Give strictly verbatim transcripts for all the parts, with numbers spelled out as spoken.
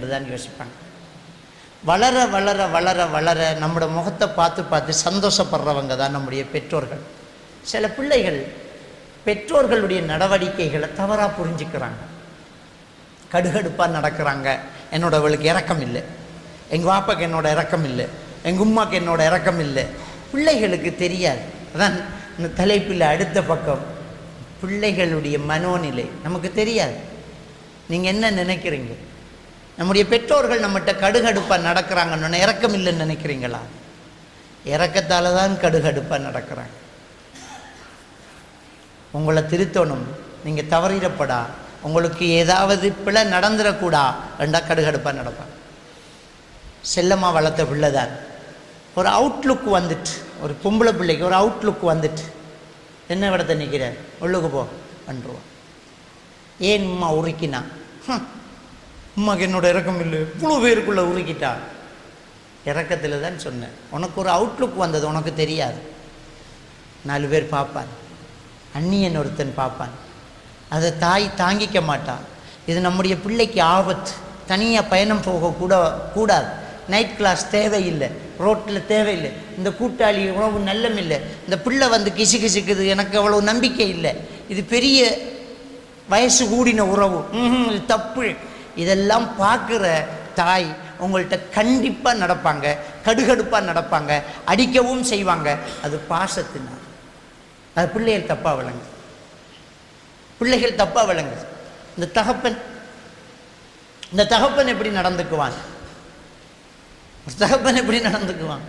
தான் யோசிப்பாங்க. வளர வளர வளர வளர நம்மளோட முகத்தை பார்த்து பார்த்து சந்தோஷப்படுறவங்க தான் நம்முடைய பெற்றோர்கள். சில பிள்ளைகள் பெற்றோர்களுடைய நடவடிக்கைகளை தவறாக புரிஞ்சுக்கிறாங்க, கடுகடுப்பாக நடக்கிறாங்க. என்னோடவளுக்கு இரக்கம் இல்லை, எங்கள் வாப்பாக்கு என்னோட இரக்கம் இல்லை, எங்கள் உம்மாக்கு என்னோட இரக்கம் இல்லை. பிள்ளைகளுக்கு தெரியாது. அதான் இந்த தலைப்பில் அடுத்த பக்கம், பிள்ளைகளுடைய மனோநிலை நமக்கு தெரியாது. நீங்கள் என்ன நினைக்கிறீங்க? நம்முடைய பெற்றோர்கள் நம்மகிட்ட கடுகடுப்பாக நடக்கிறாங்கன்னு இரக்கம் இல்லைன்னு நினைக்கிறீங்களா? இரக்கத்தால் தான் கடுகடுப்பாக நடக்கிறாங்க. உங்களை திருத்தணும், நீங்கள் தவறிடப்படா, உங்களுக்கு ஏதாவது பிழை நடந்துடக்கூடா ரெண்டா கடுகடுப்பாக நடப்பாங்க. செல்லமாக வளர்த்த பிள்ளை தான் ஒரு அவுட்லுக் வந்துட்டு, ஒரு பொம்பளை பிள்ளைக்கு ஒரு அவுட்லுக் வந்துட்டு, என்ன விடத்தை நிற்கிற உள்ளுக்கு போ பண்ணுருவான். ஏன் உம்மா உருக்கினா? உம்மாக்கு என்னோட இறக்கம் இல்லை, இவ்வளோ பேருக்குள்ளே உருக்கிட்டா. இறக்கத்தில் தான் சொன்னேன். உனக்கு ஒரு அவுட்லுக் வந்தது, உனக்கு தெரியாது. நாலு பேர் பார்ப்பான், அந்நியன் ஒருத்தன் பார்ப்பான், அதை தாய் தாங்கிக்க மாட்டான். இது நம்முடைய பிள்ளைக்கு ஆபத்து. தனியாக பயணம் போக கூட கூடாது. நைட் கிளாஸ் தேவையில்லை, ரோட்டில் தேவையில்லை, இந்த கூட்டாளி உறவு நல்லம் இல்லை, இந்த பிள்ளை வந்து கிசு கிசுக்குது, எனக்கு அவ்வளோ நம்பிக்கை இல்லை, இது பெரிய வயசு கூடின உறவு, இது தப்பு. இதெல்லாம் பார்க்குற தாய் உங்கள்கிட்ட கண்டிப்பாக நடப்பாங்க, கடுகடுப்பாக நடப்பாங்க, அடிக்கவும் செய்வாங்க. அது பாசத்தினால். அது பிள்ளைகள் தப்பாக விளங்கு, பிள்ளைகள் தப்பாக விளங்கு. இந்த தகப்பன் இந்த தகப்பன் எப்படி நடந்துக்குவான்? தகப்பன் எப்படி நடந்துக்குவான்?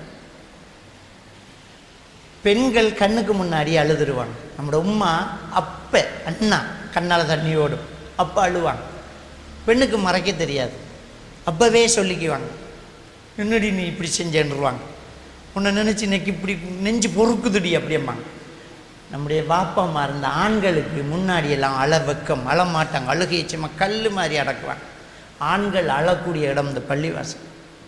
பெண்கள் கண்ணுக்கு முன்னாடி அழுதுருவாங்க. நம்மளோட உம்மா அப்ப அண்ணா கண்ணால் தண்ணியோடும் அப்போ அழுவாங்க. பெண்ணுக்கு மறைக்க தெரியாது, அப்பவே சொல்லிக்குவாங்க, என்னடி நீ இப்படி செஞ்சேன்னுருவாங்க. உன்னை நினச்சி இன்னைக்கு இப்படி நெஞ்சு பொறுக்குதுடி அப்படியம்மாங்க. நம்முடைய வாப்பம்மா இருந்த ஆண்களுக்கு முன்னாடியெல்லாம் அழ வெக்கம், அழமாட்டாங்க, அழுகையை சும்மா கல் மாதிரி அடக்குவாங்க. ஆண்கள் அழக்கூடிய இடம் இந்த பள்ளிவாசல்.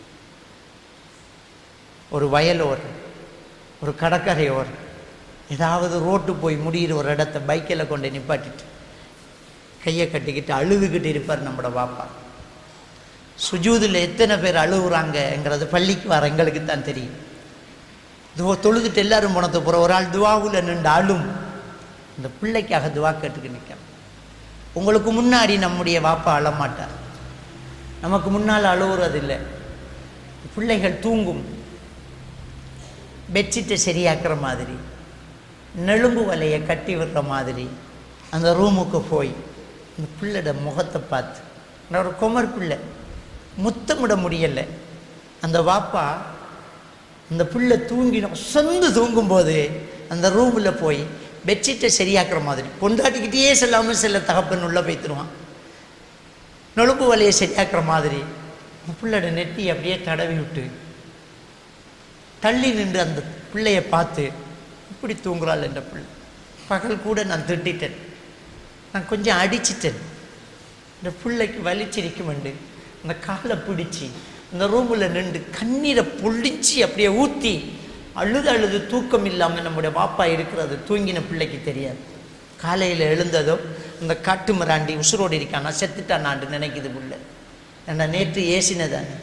ஒரு வயலோர், ஒரு கடற்கரையோர், ஏதாவது ரோட்டு போய் முடிகிற ஒரு இடத்த பைக்கில் கொண்டு நிப்பாட்டிட்டு கையை கட்டிக்கிட்டு அழுதுகிட்டு இருப்பார் நம்மளோட பாப்பா. சுஜூதில் எத்தனை பேர் அழுகுறாங்கங்கிறது பள்ளிக்கு வர எங்களுக்கு தான் தெரியும். துவா தொழுதுட்டு எல்லாரும் போனது போகிற ஒரு ஆள் துவாவில் நின்று அழும். இந்த பிள்ளைக்காக துவா கேட்டுக்கு நிற்க. உங்களுக்கு முன்னாடி நம்முடைய வாப்பா அழமாட்டார், நமக்கு முன்னால் அழுகுறதில்லை. பிள்ளைகள் தூங்கும், பெட்ஷீட்டை சரியாக்குற மாதிரி, நெலும்பு வலையை கட்டி விடுற மாதிரி அந்த ரூமுக்கு போய் இந்த பிள்ளைட முகத்தை பார்த்து, ஒரு குமர் பிள்ளை முத்தமிட முடியலை. அந்த வாப்பா அந்த பிள்ளை தூங்கினோம் சொந்து தூங்கும்போது அந்த ரூமில் போய் பெட்ஷீட்டை சரியாக்குற மாதிரி, கொண்டாட்டிக்கிட்டே செல்லாமல் சில தகப்பன் உள்ளே போய்த்துருவான். நெலும்பு வலையை சரியாக்குற மாதிரி அந்த பிள்ளைட நெட்டி அப்படியே தடவி விட்டு தள்ளி நின்று அந்த பிள்ளையை பார்த்து, இப்படி தூங்குறாள் என்ற பிள்ளை. பகல் கூட நான் திட்டிட்டேன், நான் கொஞ்சம் அடிச்சிட்டேன். இந்த பிள்ளைக்கு வலிச்சிருக்கும் வேண்டு அந்த காலை பிடிச்சி அந்த ரூமில் நின்று கண்ணீரை பொழிச்சு அப்படியே ஊற்றி அழுது அழுது தூக்கம் இல்லாமல் நம்முடைய வாப்பா இருக்கிறது தூங்கின பிள்ளைக்கு தெரியாது. காலையில் எழுந்ததும் இந்த காட்டு மிராண்டி உசுரோடு இருக்கானா செத்துட்டானான்னு நினைக்குது பிள்ளை. ஏன்னா நேற்று ஏசினதானே.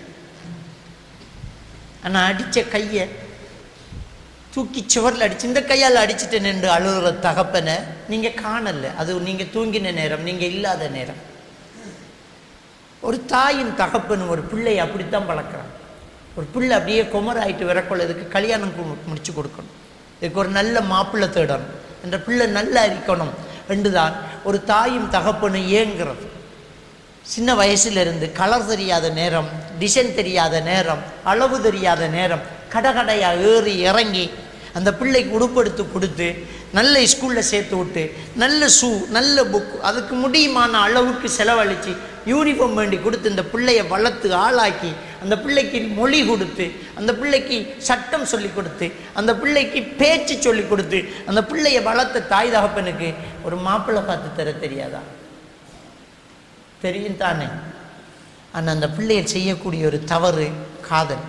ஆனால் அடித்த கையை தூக்கி சுவரில் அடிச்சு இந்த கையால் அடிச்சுட்டேன் என்று அழுகிற தகப்பனை நீங்கள் காணலை. அது நீங்கள் தூங்கின நேரம், நீங்கள் இல்லாத நேரம். ஒரு தாயின் தகப்பனும் ஒரு பிள்ளையை அப்படித்தான் பழக்கிறாங்க. ஒரு பிள்ளை அப்படியே குமராயிட்டு விரக்கொள்ள, இதுக்கு கல்யாணம் முடிச்சு கொடுக்கணும், இதுக்கு ஒரு நல்ல மாப்பிள்ளை தேடணும், என்ற பிள்ளை நல்லா இருக்கணும் என்று தான் ஒரு தாயும் தகப்பனும் ஏங்குறது. சின்ன வயசுலேருந்து கலர் தெரியாத நேரம், டிசைன் தெரியாத நேரம், அளவு தெரியாத நேரம், கடகடையாக ஏறி இறங்கி அந்த பிள்ளைக்கு உடுப்படுத்து கொடுத்து நல்ல ஸ்கூலில் சேர்த்து விட்டு நல்ல ஷூ நல்ல புக் அதுக்கு முடியுமான அளவுக்கு செலவழித்து யூனிஃபார்ம் வேண்டி கொடுத்து இந்த பிள்ளையை வளர்த்து ஆளாக்கி அந்த பிள்ளைக்கு மொழி கொடுத்து அந்த பிள்ளைக்கு சட்டம் சொல்லி கொடுத்து அந்த பிள்ளைக்கு பேச்சு சொல்லி கொடுத்து அந்த பிள்ளையை வளர்த்த தாய் தகப்பனுக்கு ஒரு மாப்பிள்ளை பார்த்து தர தெரியாதா? தெரியும் தானே. ஆனால் அந்த பிள்ளைகள் செய்யக்கூடிய ஒரு தவறு காதல்.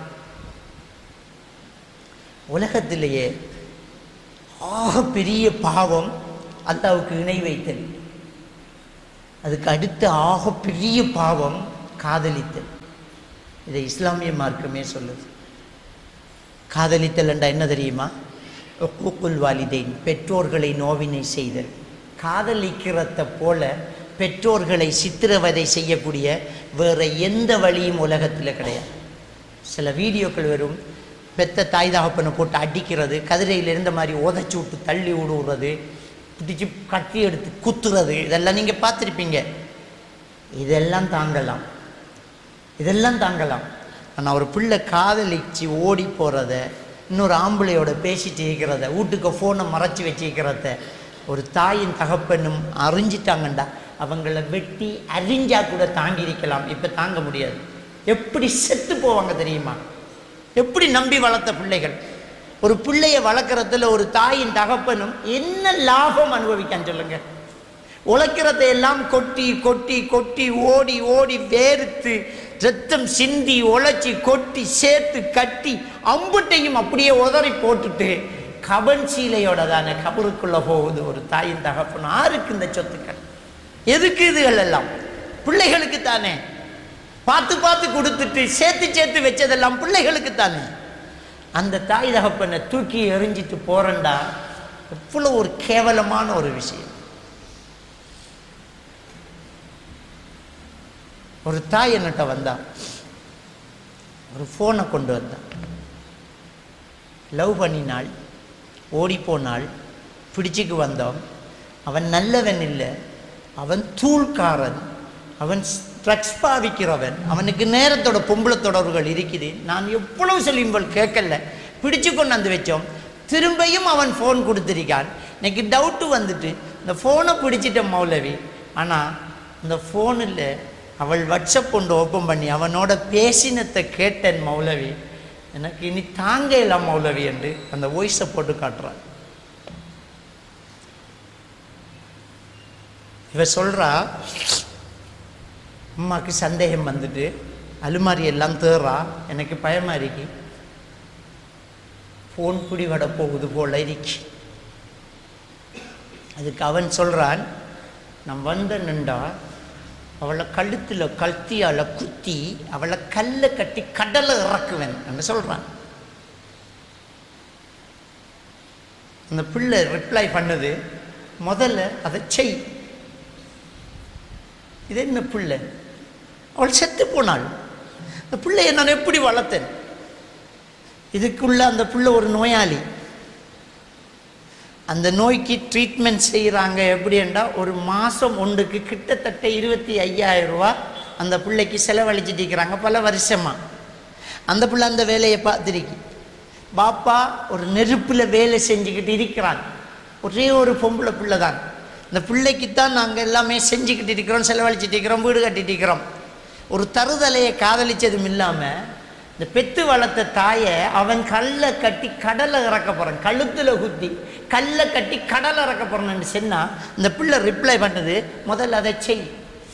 உலகத்திலேயே ஆக பெரிய பாவம் அல்லாஹ்வுக்கு இணை வைத்தல். அதுக்கு அடுத்த ஆக பெரிய பாவம் காதலித்தல். இதை இஸ்லாமிய மார்க்கமே சொல்லுது. காதலித்தல் என்றா என்ன தெரியுமா? உக்கூக்குல் வாலிதைன், பெற்றோர்களை நோவினை செய்தல். காதலிக்கிறத போல பெற்றோர்களை சித்திரவதை செய்யக்கூடிய வேறு எந்த வழியும் உலகத்தில் கிடையாது. சில வீடியோக்கள் வரும், பெத்த தாய் தகப்பனை போட்டு அடிக்கிறது, கதிரையில் இருந்த மாதிரி உதச்சி விட்டு தள்ளி விடுறது, பிடிச்சி கட்டி எடுத்து குத்துறது, இதெல்லாம் நீங்கள் பார்த்துருப்பீங்க. இதெல்லாம் தாங்கலாம், இதெல்லாம் தாங்கலாம். ஆனால் ஒரு பிள்ளை காதலிச்சு ஓடி போகிறத, இன்னொரு ஆம்பளையோட பேசிட்டு இருக்கிறத, வீட்டுக்கு ஃபோனை மறைச்சி வச்சுக்கிறத ஒரு தாயின் தகப்பனும் அறிஞ்சிட்டாங்கண்டா அவங்கள வெட்டி அறிஞ்சா கூட தாங்கி இருக்கலாம். இப்போ தாங்க முடியாது. எப்படி செத்து போவாங்க தெரியுமா? எப்படி நம்பி வளர்த்த பிள்ளைகள். ஒரு பிள்ளையை வளர்க்குறதுல ஒரு தாயின் தகப்பனும் என்ன லாபம் அனுபவிக்கான்னு சொல்லுங்க. உழைக்கிறதை எல்லாம் கொட்டி கொட்டி கொட்டி ஓடி ஓடி வேர்த்து ரத்தம் சிந்தி உழைச்சி கொட்டி சேர்த்து கட்டி அம்புட்டையும் அப்படியே உதறி போட்டுட்டு கபன் சீலையோட தானே கபருக்குள்ள போகுது ஒரு தாயின் தகப்பன். யாருக்கு இந்த சொத்துக்கள்? எதுக்கு இதுகள் எல்லாம்? பிள்ளைகளுக்கு தானே. பார்த்து பார்த்து கொடுத்துட்டு சேர்த்து சேர்த்து வச்சதெல்லாம் பிள்ளைகளுக்கு தானே. அந்த தாய் தகப்பனை தூக்கி எறிஞ்சிட்டு போறண்டா எவ்வளோ ஒரு கேவலமான ஒரு விஷயம். ஒரு தாய் என்னட்ட வந்தா, ஒரு ஃபோனை கொண்டு வந்தா. லவ் பண்ணினாள், ஓடி போனாள், பிடிச்சிக்கு வந்தோம். அவன் நல்லவன் இல்லை, அவன் தூள்காரன், அவன் ட்ரக்ஸ் பாவிக்கிறவன், அவனுக்கு நேரத்தோட பொம்பளை தொடர்புகள் இருக்குது. நான் எவ்வளவு சொல்லியும்போல் கேட்கல, பிடிச்சு கொண்டு வந்து வச்சோம். திரும்பியும் அவன் ஃபோன் கொடுத்துருக்கான். எனக்கு டவுட்டு வந்துட்டு இந்த ஃபோனை பிடிச்சிட்ட மௌலவி. ஆனால் இந்த ஃபோனில் அவள் வாட்ஸ்அப் கொண்டு ஓப்பன் பண்ணி அவனோட பேசினத்தை கேட்டேன் மௌலவி. எனக்கு இனி தாங்க இல்லாம மௌலவி என்று அந்த வாய்ஸை போட்டு காட்டுறான். இவ சொல்றா, அம்மாவுக்கு சந்தேகம் வந்துட்டு அலுமாரி எல்லாம் தேறா, எனக்கு பயமா இருக்கு, ஃபோன் பிடி வட போகுது போல இருக்கு. அதுக்கு அவன் சொல்றான், நான் வந்த நின்றா அவளை கழுத்தில் கல்த்தியால் குத்தி அவளை கல்லை கட்டி கடலை இறக்குவேன் என்று சொல்றான். அந்த பிள்ளை ரிப்ளை பண்ணுது, முதல்ல அதை செய். இது என்ன பிள்ளை? அவள் செத்து போனாள். அந்த பிள்ளையை நான் எப்படி வளர்த்தேன்? இதுக்குள்ள அந்த பிள்ளை ஒரு நோயாளி. அந்த நோய்க்கு ட்ரீட்மெண்ட் செய்கிறாங்க. எப்படி என்றால் ஒரு மாதம் ஒன்றுக்கு கிட்டத்தட்ட இருபத்தி ஐயாயிரம் ரூபா அந்த பிள்ளைக்கு செலவழிச்சிட்டு இருக்கிறாங்க பல வருஷமாக. அந்த பிள்ளை அந்த வேலையை பார்த்துருக்கு. பாப்பா ஒரு நெருப்பில் வேலை செஞ்சுக்கிட்டு இருக்கிறான். ஒரே ஒரு பொம்பளை பிள்ளை தான். இந்த பிள்ளைக்குத்தான் நாங்கள் எல்லாமே செஞ்சுக்கிட்டு இருக்கிறோம், செலவழிச்சிட்டு இருக்கிறோம், வீடு கட்டிட்டு இருக்கிறோம். ஒரு தருதலையை காதலிச்சதும் இல்லாமல் இந்த பெத்து வளர்த்த தாயை அவன் கல்லை கட்டி கடலை இறக்க போகிறான். கழுத்தில் குத்தி கல்லை கட்டி கடலை இறக்க போகிறான்னு சொன்னால் இந்த பிள்ளை ரிப்ளை பண்ணது, முதல்ல அதை செய்.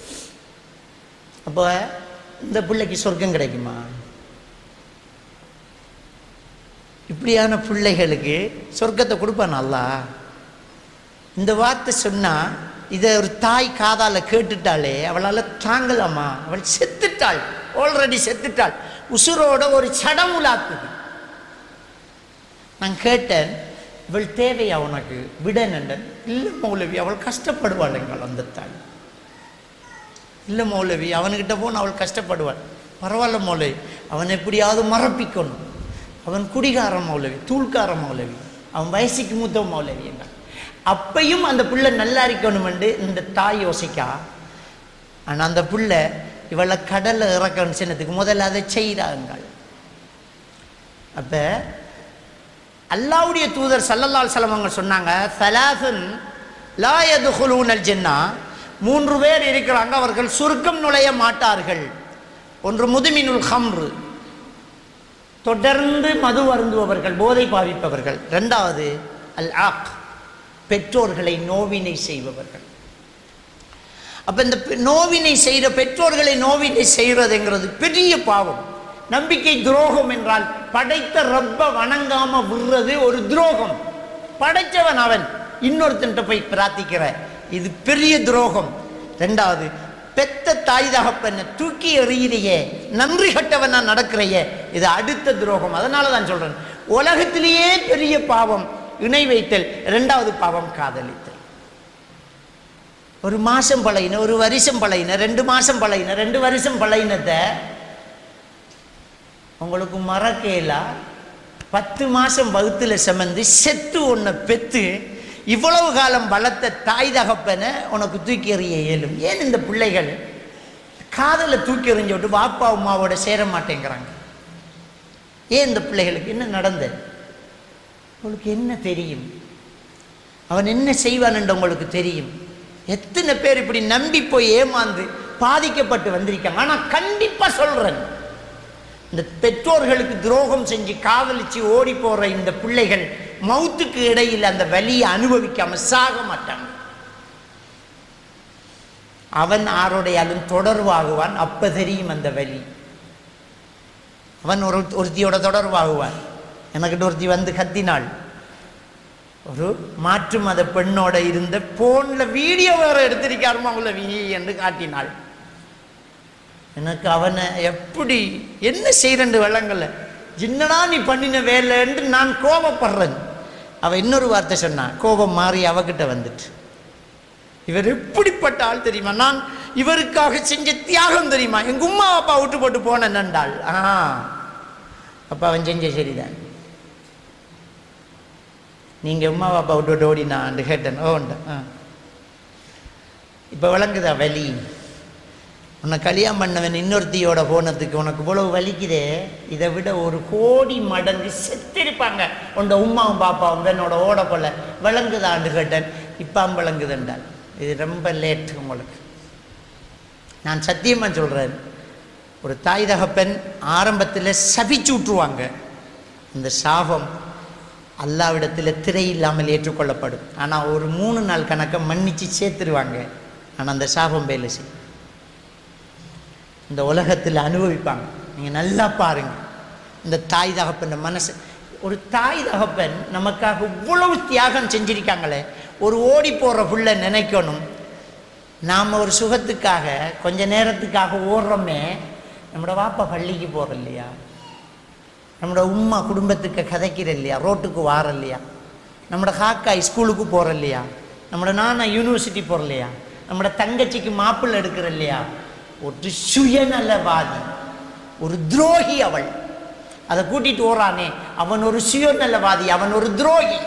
அப்போ இந்த பிள்ளைக்கு சொர்க்கம் கிடைக்குமா? இப்படியான பிள்ளைகளுக்கு சொர்க்கத்தை கொடுப்பான் அல்லாஹ். இந்த வார்த்தை சொன்னால் இதை ஒரு தாய் காதால கேட்டுட்டாலே அவளால் தாங்கலாமா? அவள் செத்துட்டாள், ஆல்ரெடி செத்துட்டாள். உசுரோட ஒரு சடமுலாக்குது. நான் கேட்டேன், இவள் தேவையா உனக்கு விடனண்டன்? இல்லை மௌலவி, அவள் கஷ்டப்படுவாளுங்கள் அந்த தாய். இல்லை மௌலவி, அவன்கிட்ட போன அவள் கஷ்டப்படுவாள். பரவாயில்ல மௌலவி, அவன் எப்படியாவது மறப்பிக்கணும். அவன் குடிகார மௌலவி, தூள்கார மௌலவி, அவன் வயசுக்கு மூத்த மௌலவி என்ன. அப்பையும் அந்த பிள்ளை நல்லா இருக்கணும் என்று இந்த தாய் யோசிக்கா. ஆனால் அந்த பிள்ளை இவளை கடலை இறக்கணும் சின்னத்துக்கு முதல்ல அதை செய்கிறாங்கள். அப்போ அல்லாஹ்வுடைய தூதர் ஸல்லல்லாஹு அலைஹி வஸல்லம் அவங்க சொன்னாங்க, ஸலாஸுன் லா யதுகுலூனல் ஜன்னா, மூன்று பேர் இருக்கிறாங்க, அவர்கள் சுருக்கம் நுழைய மாட்டார்கள். ஒன்று முதுமினுல் ஹம்ரு, தொடர்ந்து மது அருந்துபவர்கள், போதை பாவிப்பவர்கள். ரெண்டாவது அல் ஆக், பெற்றோர்களை நோவினை செய்பவர்கள். அப்போ இந்த நோவினை செய்கிற பெற்றோர்களை நோவினை செய்கிறதுங்கிறது பெரிய பாவம். நம்பிக்கை துரோகம் என்றால் படைத்த ரப்ப வணங்காம விடுறது ஒரு துரோகம். படைச்சவன் அவன், இன்னொருத்தன்ட்ட போய் பிரார்த்திக்கிற, இது பெரிய துரோகம். ரெண்டாவது, பெத்த தாய் தகப்பனை தூக்கி எறியிறையே, நன்றி கட்டவனா நடக்கிறையே, இது அடுத்த துரோகம். அதனால தான் சொல்றேன், உலகத்திலேயே பெரிய பாவம் இணை வைத்தல், இரண்டாவது பாவம் காதலித்தல். ஒரு மாசம் பழையின, ஒரு வருஷம் பழையின, ரெண்டு மாசம் பழையின, ரெண்டு வருஷம் பழையினத்தை உங்களுக்கு மறக்கலா. பத்து மாசம் வகுத்துல சுமந்து செத்து ஒன்ன பெத்து இவ்வளவு காலம் வளர்த்த தாய் தகப்பனை உனக்கு தூக்கி எறிய இயலும். ஏன் இந்த பிள்ளைகள் காதலை தூக்கி எறிஞ்சு விட்டு பாப்பா அம்மாவோட சேர மாட்டேங்கிறாங்க? ஏன் இந்த பிள்ளைகளுக்கு என்ன நடந்தது? உங்களுக்கு என்ன தெரியும்? அவன் என்ன செய்வான் என்று உங்களுக்கு தெரியும்? எத்தனை பேர் இப்படி நம்பி போய் ஏமாந்து பாதிக்கப்பட்டு வந்திருக்காங்க. ஆனா கண்டிப்பா சொல்றேன், இந்த பெற்றோர்களுக்கு துரோகம் செஞ்சு காதலிச்சு ஓடி போற இந்த பிள்ளைகள் மௌத்துக்கு இடையில் அந்த வலியை அனுபவிக்காம சாக மாட்டாங்க. அவன் ஆரோடையாலும் தொடர்பாகுவான், அப்ப தெரியும் அந்த வலி. அவன் ஒரு ஒருத்தியோட தொடர்பாகுவான். எனக்கிட்ட ஒருத்தி வந்து கத்தினாள், ஒரு மாற்று மத பெண்ணோட இருந்த போன்ல வீடியோ வேற எடுத்திருக்காருமா உள்ள வீ என்று காட்டினாள். எனக்கு அவனை எப்படி என்ன செய்யறேன்னு விளங்கல. என்னடா நீ பண்ணின வேலை என்று நான் கோபப்படுறேன். அவ இன்னொரு வார்த்தை சொன்னா, கோபம் மாறி அவகிட்ட வந்துட்டு, இவர் எப்படிப்பட்ட ஆள் தெரியுமா, நான் இவருக்காக செஞ்ச தியாகம் தெரியுமா, எங்க உமா அப்பா விட்டு போட்டு போன நண்டாள். ஆ அப்ப அவன் செஞ்ச சரிதான். நீங்க உமா அப்பா விட்டு விட்டு ஓடினான் கேட்டேன். ஓண்ட இப்ப விளங்குதா வலி? உன்னை கல்யாணம் பண்ணவன் இன்னொருத்தியோட போனதுக்கு உனக்கு இவ்வளவு வலிக்குதே, இதை விட ஒரு கோடி மடங்கு செத்திருப்பாங்க உண்ட உமாவும் பாப்பாவும் என்னோட ஓட போல. விளங்குதான்னு கேட்டேன். இப்போ விளங்குதுண்டால் இது ரொம்ப லேட் உங்களுக்கு. நான் சத்தியமாக சொல்கிறேன், ஒரு தாய் தகப்பன் ஆரம்பத்தில் சபிச்சு விட்டுருவாங்க. இந்த சாபம் அல்லாவிடத்தில் திரை இல்லாமல் ஏற்றுக்கொள்ளப்படும். ஆனால் ஒரு மூணு நாள் கணக்கை மன்னிச்சு சேர்த்துருவாங்க. ஆனால் அந்த சாபம் வேலை செய்யும். இந்த உலகத்தில் அனுபவிப்பாங்க. நீங்கள் நல்லா பாருங்க, இந்த தாய் தகப்பன் மனசு. ஒரு தாய் தகப்பன் நமக்காக இவ்வளவு தியாகம் செஞ்சிருக்காங்களே, ஒரு ஓடி போகிற புள்ள நினைக்கணும், நாம் ஒரு சுகத்துக்காக கொஞ்ச நேரத்துக்காக ஓடுறோமே. நம்மளோட வாப்பா பள்ளிக்கு போகிற இல்லையா, நம்மளோட உம்மா குடும்பத்துக்கு கதைக்கிற இல்லையா, ரோட்டுக்கு வார இல்லையா, நம்மளோட காக்கா ஸ்கூலுக்கு போகிற இல்லையா, நம்மளோட நானா யூனிவர்சிட்டி போகிற இல்லையா, நம்மளோட தங்கச்சிக்கு மாப்பிள்ளை எடுக்கிற இல்லையா. ஒரு சுயநலவாதி, ஒரு துரோகி அவள். அதை கூட்டிட்டு ஓறானே அவன் ஒரு சுயநலவாதி, அவன் ஒரு துரோகி.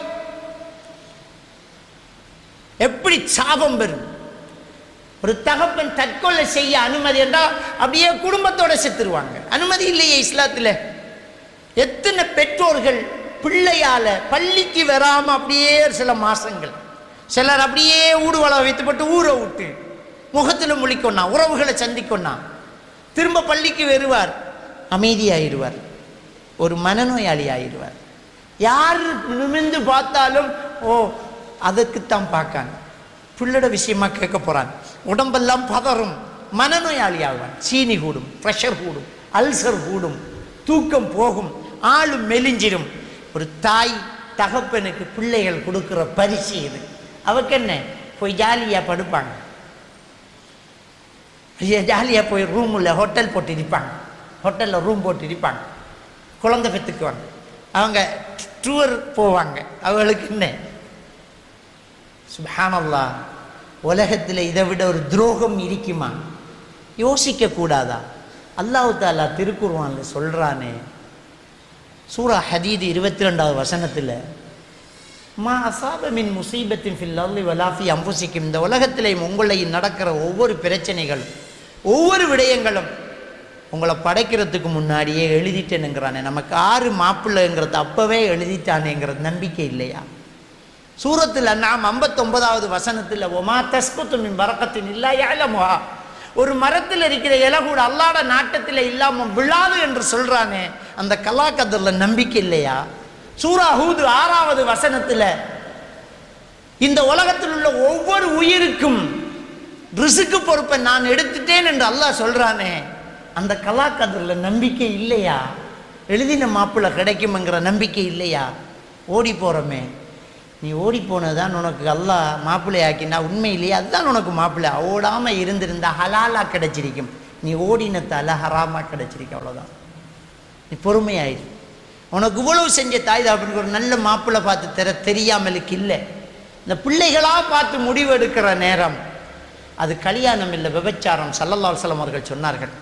எப்படி சாபம் பெறும்? ஒரு தகப்பன் தற்கொலை செய்ய அனுமதி என்றால் அப்படியே குடும்பத்தோட செத்துருவாங்க. அனுமதி இல்லையே இஸ்லாத்தில். எத்தனை பெற்றோர்கள் பிள்ளையால பள்ளிக்கு வராம அப்படியே சில மாசங்கள், சிலர் அப்படியே ஊடுவள வைத்துப்பட்டு ஊரை விட்டு முகத்தில் முழிக்கொன்னா, உறவுகளை சந்திக்கொன்னா, திரும்ப பள்ளிக்கு வருவார், அமைதியாயிருவார், ஒரு மனநோயாளி ஆயிடுவார். யார் நிமிர்ந்து பார்த்தாலும் ஓ அதுக்குத்தான் பார்க்காங்க, பிள்ளோட விஷயமா கேட்க போறான், உடம்பெல்லாம் பதறும், மனநோயாளி ஆகுவான். சீனி கூடும், ப்ரெஷர் கூடும், அல்சர் கூடும், தூக்கம் போகும், ஆளும் மெலிஞ்சிடும். ஒரு தாய் தகப்பனுக்கு பிள்ளைகள் கொடுக்கிற பரிசு இது. அவக்கு என்ன, போய் ஜாலியாக படுப்பாங்க, ஜாலியாக போய் ரூமில் ஹோட்டல் போட்டு இருப்பாங்க, ஹோட்டலில் ரூம் போட்டு இருப்பாங்க, குழந்தை பெற்றுக்குவாங்க, அவங்க டூர் போவாங்க. அவங்களுக்கு என்ன, சுப்ஹானல்லாஹ், உலகத்தில் இதை விட ஒரு துரோகம் இருக்குமா? யோசிக்க கூடாதா? அல்லாஹ் தஆலா திருக்குர்ஆன்ல சொல்றானே, சூரா ஹதீத் இருபத்தி ரெண்டாவது வசனத்தில், மா அஸாப மின் முஸீபத்தின் ஃபில் அர்லி வலா ஃபீ அன்ஃபுஸிக்கும், இந்த உலகத்திலேயும் உங்களையும் நடக்கிற ஒவ்வொரு பிரச்சனைகள், ஒவ்வொரு விடயங்களும் உங்களை படைக்கிறதுக்கு முன்னாடியே எழுதிட்டேனுங்கிறானே. நமக்கு ஆறு மாப்பிள்ளைங்கிறது அப்பவே எழுதிட்டானேங்கிறது நம்பிக்கை இல்லையா? சூரத்தில் நாம் ஐம்பத்தொன்பதாவது வசனத்தில், ஒமா தஸ்குத்து மின் பரக்கத்தின் இல்லா யஅலமுஹா, ஒரு மரத்தில் இருக்கிற இலை கூட அல்லாஹ்ட நாட்டத்தில் இல்லாம விழாது என்று சொல்றானே, அந்த கலாக்கதில் நம்பிக்கை இல்லையா? சூரா ஹூத் ஆறாவது வசனத்தில், இந்த உலகத்தில் உள்ள ஒவ்வொரு உயிருக்கும் ரிஸ்க்கு பொறுப்பை நான் எடுத்துட்டேன் என்று அல்லாஹ் சொல்றானே, அந்த கலாக்கதில் நம்பிக்கை இல்லையா? எழுதின மாப்பிள்ளை கிடைக்கும்ங்கிற நம்பிக்கை இல்லையா? ஓடி போறோமே. நீ ஓடி போனதுதான் உனக்கு அல்லாஹ் மாப்பிள்ளை ஆக்கினா, உண்மையிலேயே அதுதான் உனக்கு மாப்பிள்ளை. ஓடாமல் இருந்திருந்தா ஹலாலாக கிடச்சிருக்கும். நீ ஓடினத்தால ஹராமாக கிடச்சிருக்கு, அவ்வளோதான். நீ பொறுமையாயிரு. உனக்கு இவ்வளவு செஞ்ச தாய் தகப்பனுக்கு ஒரு நல்ல மாப்பிள்ளை பார்த்து தர தெரியாமலுக்கு இல்லை. இந்த பிள்ளைகளாக பார்த்து முடிவு எடுக்கிற நேரம் அது கல்யாணம் இல்லை, விபச்சாரம். ஸல்லல்லாஹு அலைஹி வஸல்லம் அவர்கள் சொன்னார்கள்,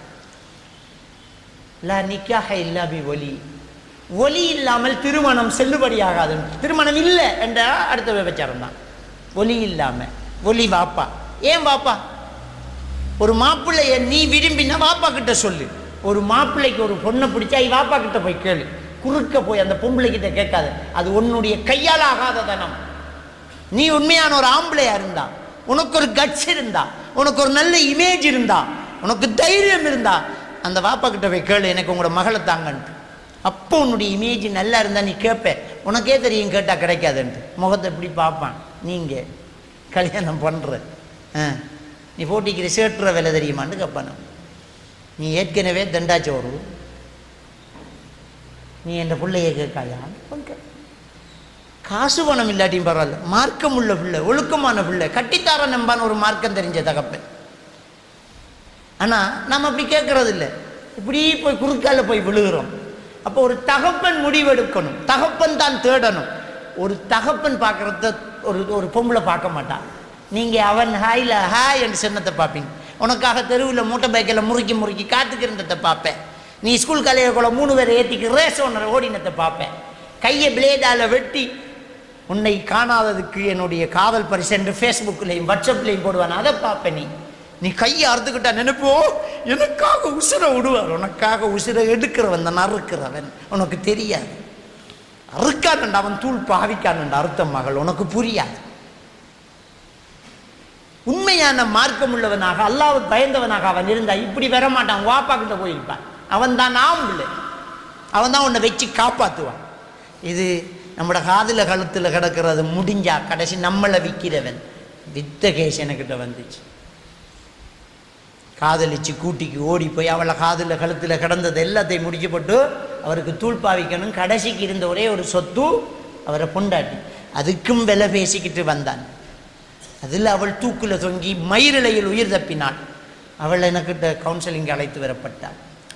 லா நிக்காஹ இல்லா பி ஒலி, ஒலி இல்லாமல் திருமணம் செல்லுபடியாகாது. திருமணம் இல்லை என்ற அடுத்த விபச்சாரம் தான். ஒலி இல்லாமல். ஒலி வாப்பா. ஏன் வாப்பா? ஒரு மாப்பிள்ளைய நீ விரும்பினா வாப்பா கிட்ட சொல்லு. ஒரு மாப்பிள்ளைக்கு ஒரு பொண்ணை பிடிச்சா வாப்பா கிட்ட போய் கேளு. குறுக்க போய் அந்த பொம்பளை கிட்ட கேட்காது. அது உன்னுடைய கையால் ஆகாத தனம். நீ உண்மையான ஒரு ஆம்பளையா இருந்தா, உனக்கு ஒரு கட்ஸ் இருந்தா, உனக்கு ஒரு நல்ல இமேஜ் இருந்தா, உனக்கு தைரியம் இருந்தா, அந்த வாப்பா கிட்ட போய் கேளு, எனக்கு உங்களோட மகளை தாங்கன்ட்டு. அப்போ உன்னுடைய இமேஜ் நல்லா இருந்தா நீ கேட்ப. உனக்கே தெரியும் கேட்டா கிடைக்காதுன்ட்டு. முகத்தை எப்படி பார்ப்பான்? நீங்க கல்யாணம் பண்ற நீ போட்டிக்கிற சேட்டுற வேலை தெரியுமான்னு கேட்பான். நீ ஏற்கனவே தண்டாச்சோறு, நீ என் பிள்ளைய கேட்காயான்னு. காசு பணம் இல்லாட்டியும் பரவாயில்ல, மார்க்கம் உள்ள பிள்ளை, ஒழுக்கமான பிள்ளை, கட்டித்தார நம்பான ஒரு மார்க்கம் தெரிஞ்ச தகப்பன். ஆனால் நம்ம அப்படி கேட்கறது இல்லை. இப்படி போய் குறுக்கால போய் விழுகிறோம். அப்போ ஒரு தகப்பன் முடிவெடுக்கணும், தகப்பன் தான் தேடணும். ஒரு தகப்பன் பார்க்கறத ஒரு ஒரு பொம்பளை பார்க்க மாட்டான். நீங்கள் அவன் ஹாயில் ஹாய் என்று சின்னத்தை பார்ப்பீங்க. உனக்காக தெருவில் மூட்டை பைக்கில் முறுக்கி முறுக்கி காத்துக்கிறத பார்ப்பேன். நீ ஸ்கூல் காலையில் மூணு பேரை ஏற்றிக்கு ரேஸ் ஒன்று ஓடினத்தை பார்ப்பேன். கையை பிளேடால் வெட்டி உன்னை காணாததுக்கு என்னுடைய காதல் பரிசு என்று ஃபேஸ்புக்லையும் வாட்ஸ்அப்லையும் போடுவான். அதை பார்ப்பேன். நீ நீ கையை அறுத்துக்கிட்டா நினைப்போ எனக்காக உசிரை விடுவார். உனக்காக உசிரை எடுக்கிறவன் தான் அறுக்கிறவன். உனக்கு தெரியாது. அறுக்கானண்டா அவன் தூள் பாவிக்கானண்டா அறுத்த மகள். உனக்கு புரியாது. உண்மையான மார்க்கம் உள்ளவனாக அல்லாஹ்வை பயந்தவனாக அவன் இருந்தா இப்படி வரமாட்டான். வாப்பா கிட்ட போயிருப்பான். அவன் தான் ஆம்பளை. அவன் தான் உன்னை வச்சு காப்பாற்றுவான். இது நம்மளோட காதில் கழுத்தில் கிடக்கிறது. முடிஞ்சா கடைசி நம்மளை விற்கிறவன். வித்த கேஸ் எனக்கிட்ட வந்துச்சு. காதலிச்சு கூட்டிக்கு ஓடி போய் அவளை காதில் கழுத்தில் கிடந்தது எல்லாத்தையும் முடிக்கப்பட்டு அவருக்கு தூள்பாவிக்கணும். கடைசிக்கு இருந்த ஒரே ஒரு சொத்து அவரை பொண்டாட்டி. அதுக்கும் விலை பேசிக்கிட்டு வந்தான். அதில் அவள் தூக்கில் தொங்கி மயிரிழையில் உயிர் தப்பினாள். அவள் எனக்கிட்ட கவுன்சிலிங் அழைத்து வரப்பட்டாள்.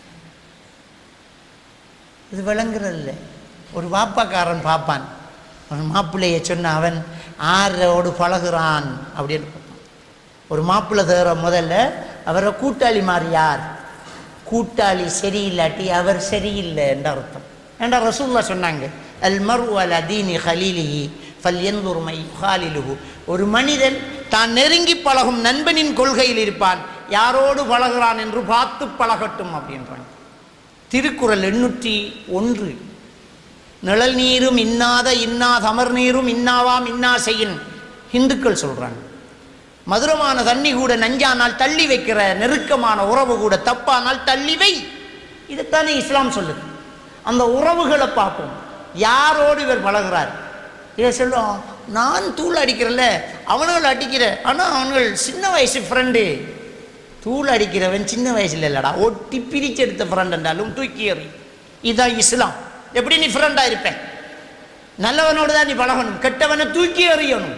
இது விளங்குறதில்ல. ஒரு வாப்பாக்காரன் பார்ப்பான். அவன் மாப்பிள்ளையை சொன்ன அவன் ஆரோடு பழகுறான் அப்படின்னு பார்ப்பான். ஒரு மாப்பிள்ளை தேற முதல்ல அவரை கூட்டாளி மாறி யார்? கூட்டாளி சரியில்லாட்டி அவர் சரியில்லை என்ற அர்த்தம். ஏண்டா ரசூலுல்லாஹ் சொன்னாங்க, அல் மர்உ அலா தீனி ஹலீலிஹி ஃபல்யன்துர் மை யுஹாலிலுஹு. ஒரு மனிதன் தான் நெருங்கி பழகும் நண்பனின் கொள்கையில் இருப்பான். யாரோடு பழகிறான் என்று பார்த்து பழகட்டும் அப்படின்றான். திருக்குறள் எண்ணூற்றி ஒன்று. நிழல் நீரும் இன்னாத இன்னா தமர் நீரும் இன்னாவாம் இன்னா செய்யின் ஹிந்துக்கள் சொல்றாங்க. மதுரமான தண்ணி கூட நஞ்சானால் தள்ளி வைக்கிற நெருக்கமான உறவு கூட தப்பானால் தள்ளி வை. இதைத்தானே இஸ்லாம் சொல்லுது. அந்த உறவுகளை பார்ப்போம். யாரோடு இவர் பழகிறார்? இதை சொல்லுவோம், நான் தூள் அடிக்கிறல்ல, அவனுகள் அடிக்கிற, ஆனால் அவனுகள் சின்ன வயசு ஃப்ரெண்டு. தூள் அடிக்கிறவன் சின்ன வயசுல இல்லடா, ஒட்டி பிரிச்சு எடுத்த ஃப்ரெண்ட் என்றாலும் தூக்கி எறி. இதுதான் இஸ்லாம். எப்படி நீ ஃப்ரெண்டா இருப்பேன்? நல்லவனோடு தான் நீ பழகணும், கெட்டவனை தூக்கி எறியணும்.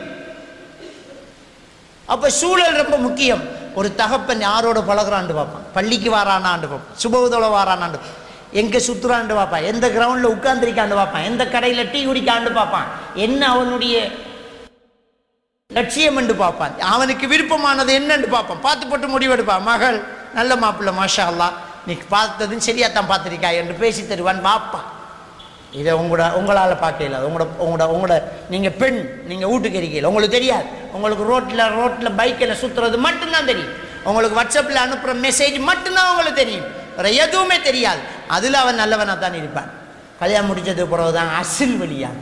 அப்ப சூழல் ரொம்ப முக்கியம். ஒரு தகப்பன் யாரோட பழகிறான்னு பார்ப்பான். பள்ளிக்கு வாரானான்னு பார்ப்பான், சுபவதோட வாரானான்னு, எங்க சுத்துறான்னு பார்ப்பான், எந்த கிரவுண்ட்ல உட்கார்ந்துருக்கான்னு பார்ப்பான், எந்த கடையில டீ குடிக்கான்னு பார்ப்பான், என்ன அவனுடைய லட்சியம் என்று பார்ப்பான், அவனுக்கு விருப்பமானது என்னன்னு பார்ப்பான். பார்த்து போட்டு முடிவெடுப்பான். மகள் நல்ல மாப்பிள்ளை, மாஷா அல்லா, நீ பார்த்ததுன்னு சரியாத்தான் பார்த்துருக்கா என்று பேசி தருவான் பார்ப்பான். இதை உங்களோட உங்களால் பார்க்க இல்லாது. உங்களோட உங்களோட உங்களோட நீங்கள் பெண், நீங்கள் வீட்டுக்கு இருக்கீங்க, உங்களுக்கு தெரியாது. உங்களுக்கு ரோட்டில் ரோட்டில் பைக்கில் சுற்றுறது மட்டும்தான் தெரியும். உங்களுக்கு வாட்ஸ்அப்பில் அனுப்புகிற மெசேஜ் மட்டும்தான் உங்களுக்கு தெரியும். வேறு எதுவுமே தெரியாது. அதில் அவன் நல்லவனாக தான் இருப்பான். கல்யாணம் முடித்தது பிறகு தான் அசில் வழியாக.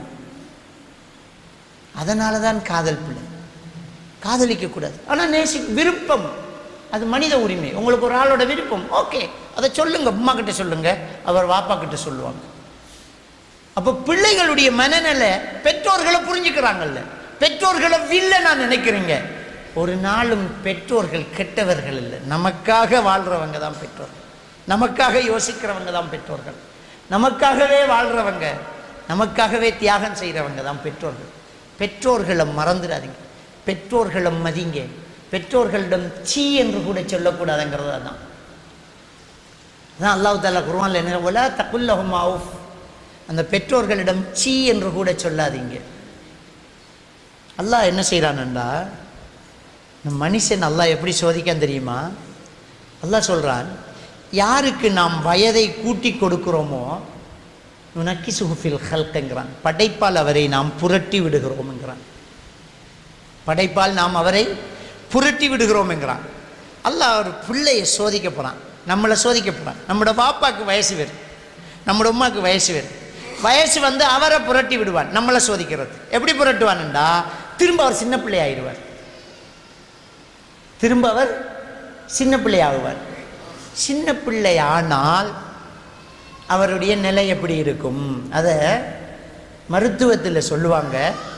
அதனால தான் காதல் பிள்ளை. காதலிக்கக்கூடாது, ஆனால் நேசி விருப்பம், அது மனித உரிமை. உங்களுக்கு ஒரு ஆளோட விருப்பம், ஓகே, அதை சொல்லுங்க, அம்மா கிட்ட சொல்லுங்க, அவர் வாப்பா கிட்ட சொல்லுவாங்க. அப்போ பிள்ளைகளுடைய மனநிலை பெற்றோர்களை புரிஞ்சுக்கிறாங்கல்ல. பெற்றோர்களை வில்லனா நினைக்கிறீங்க. ஒரு நாளும் பெற்றோர்கள் கெட்டவர்கள் இல்லை. நமக்காக வாழ்றவங்க தான் பெற்றோர்கள். நமக்காக யோசிக்கிறவங்க தான் பெற்றோர்கள். நமக்காகவே வாழ்றவங்க, நமக்காகவே தியாகம் செய்கிறவங்க தான் பெற்றோர்கள். பெற்றோர்களை மறந்துடாதீங்க, பெற்றோர்களை மதிங்க. பெற்றோர்களிடம் சீ என்று கூட சொல்லக்கூடாதுங்கிறது தான். அதான் அல்லாஹ் தஆலா குர்ஆன்ல என்ன, வலா தகுல் லஹும் அவுஃப், அந்த பெற்றோர்களிடம் சீ என்று கூட சொல்லாதீங்க. அல்லாஹ் என்ன செய்கிறான்டா, இந்த மனுஷன் அல்லாஹ் எப்படி சோதிக்கான் தெரியுமா? அல்லாஹ் சொல்கிறான், யாருக்கு நாம் வயதை கூட்டி கொடுக்கிறோமோ நுனக்கி சுஹுஃபில் ஹல்க்ங்கிறான், படைப்பால் அவரை நாம் புரட்டி விடுகிறோம் என்கிறான். படைப்பால் நாம் அவரை புரட்டி விடுகிறோம் என்கிறான். அல்லாஹ் ஒரு பிள்ளையை சோதிக்க போகிறான், நம்மளை சோதிக்க போகிறான். நம்மளோட பாப்பாவுக்கு வயசு வரும், நம்மளோட உமாவுக்கு வயசு வரும். வயசு வந்து அவரை புரட்டி விடுவான், நம்மளை சோதிக்கிறது. எப்படி புரட்டுவான்டா, திரும்ப அவர் சின்ன பிள்ளை ஆயிடுவார், திரும்ப அவர் சின்ன பிள்ளை ஆகுவார். சின்ன பிள்ளை ஆனால் அவருடைய நிலை எப்படி இருக்கும்? அதை மருத்துவத்தில் சொல்லுவாங்க,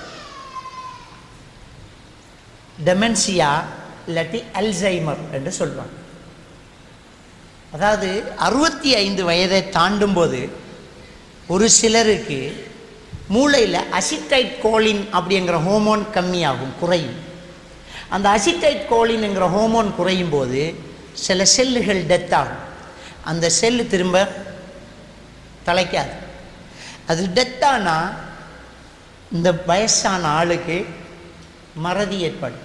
டெமென்சியா இல்லாட்டி அல்சைமர் என்று சொல்லுவாங்க. அதாவது அறுபத்தி ஐந்து வயதை தாண்டும் போது ஒரு சிலருக்கு மூளையில் அசிட்டைட் கோலின் அப்படிங்கிற ஹோமோன் கம்மியாகும், குறையும். அந்த அசிட்டைட் கோலின்ங்கிற ஹோமோன் குறையும் போது சில செல்லுகள் டெத் ஆகும். அந்த செல்லு திரும்ப தலைக்காது. அது டெத்தானா இந்த வயசான ஆளுக்கு மறதி ஏற்படும்,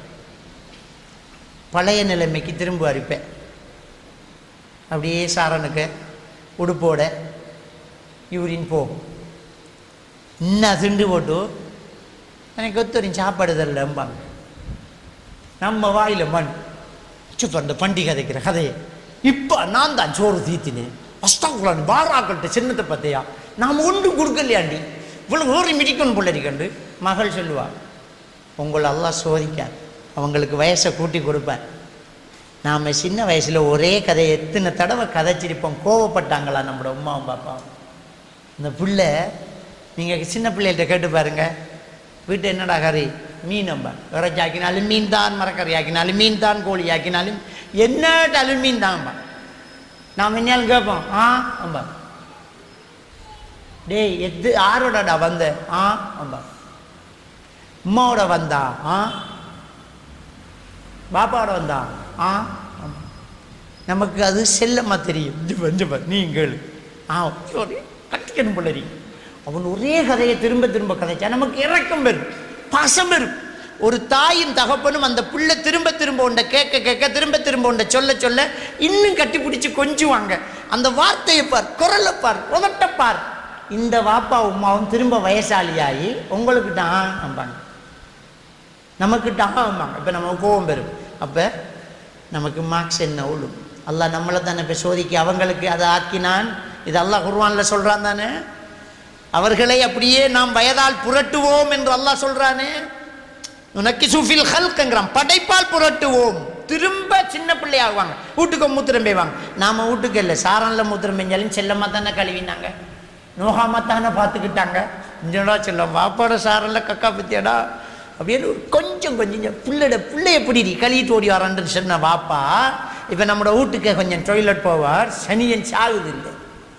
பழைய நிலைமைக்கு திரும்ப அரிப்பேன். அப்படியே சாரனுக்கு உடுப்போட யூரின் போகும். இன்னும் திண்டு போட்டு எனக்கு ஒத்தரின் சாப்பாடு தரலம்பாங்க. நம்ம வாயில் மண் சுப்ப அந்த பண்டி கதைக்கிற கதையை இப்போ நான் தான் சோறு தீத்தினேன், அஸ்தாக்குலான்னு பாராக்கள்கிட்ட சின்னத்தை பார்த்தியா, நாம் ஒன்றும் கொடுக்கலையாண்டி, இவ்வளோ ஊறி மிதிக்கணும் பிள்ளைக்கண்டு மகள் சொல்லுவாள். உங்களை எல்லாம் சோதிக்காது, அவங்களுக்கு வயசை கூட்டி கொடுப்பேன். நாம் சின்ன வயசில் ஒரே கதையை எத்தனை தடவை கதைச்சிருப்போம். கோவப்பட்டாங்களா நம்மளோட உமாவும் பாப்பாவும்? இந்த பிள்ளை நீங்கள் சின்ன பிள்ளைகிட்ட கேட்டு பாருங்க, வீட்டு என்னடா கறி, மீன் அம்பா, இறைச்சி ஆக்கினாலும் மீன் தான், மரக்கறி ஆக்கினாலும் மீன் தான், கோழி ஆக்கினாலும் என்னட்டாலும் மீன் தான் அம்பா. நாம் என்னாலும் கேட்போம், ஆ அம்பா, டேய் எது ஆரோடா வந்த, ஆ அம்பா, உம்மாவோட வந்தா, ஆ பாப்பாவோட வந்தா, ஆ ஆமாம். நமக்கு அது செல்லமாக தெரியும். நீங்கள் ஆ கட்டிக்கணும் பிள்ளை, அவன் ஒரே கதையை திரும்ப திரும்ப கதைச்சா நமக்கு இறக்கம் வரும், பாசம் வரும். ஒரு தாயின் தகப்பனும் அந்த பிள்ளை திரும்ப திரும்ப உண்ட கேட்க கேட்க திரும்ப திரும்ப உண்ட சொல்ல சொல்ல இன்னும் கட்டி பிடிச்சி கொஞ்சுவாங்க. அந்த வார்த்தையை பார், குரலை பார், உதட்டப்பார். இந்த வாப்பா உமாவும் திரும்ப வயசாளியாகி உங்களுக்கிட்ட ஆ அம்பாங்க, நமக்கிட்ட ஆ அம்பாங்க. இப்போ நம்ம கோபம் பெறும், அப்போ நமக்கு மார்க்ஸ் என்ன ஓடும். அல்லாஹ் நம்மளை தானே இப்போ சோதிக்க அவங்களுக்கு அதை ஆக்கினான். இது அல்லாஹ் குர்ஆனில் சொல்கிறான் தானே, அவர்களை அப்படியே நாம் வயதால் புரட்டுவோம் என்று அல்லாஹ் சொல்கிறானே. உனக்கு சுஃபில் ஹல்க்ங்கிறான், படைப்பால் புரட்டுவோம். திரும்ப சின்ன பிள்ளை ஆகுவாங்க, வீட்டுக்கு மூத்திரம் பெய்வாங்க. நாம் வீட்டுக்கு இல்லை, சாரனில் மூத்திரம் பெஞ்சாலும் செல்லமாக தானே கழுவினாங்க, நோகாமல் தானே பார்த்துக்கிட்டாங்க. இஞ்சடா செல்லம் வாப்பாட சாரனில் கக்கா பத்தியாடா அப்படின்னு ஒரு கொஞ்சம் கொஞ்சம் பிள்ளைட பிள்ளை எப்படி கழுவிட்டு ஓடி வரான்னு சொன்ன வாப்பா இப்போ நம்மளோட வீட்டுக்கு கொஞ்சம் டாய்லெட் போவார், சனியன் சாகுது இல்லை.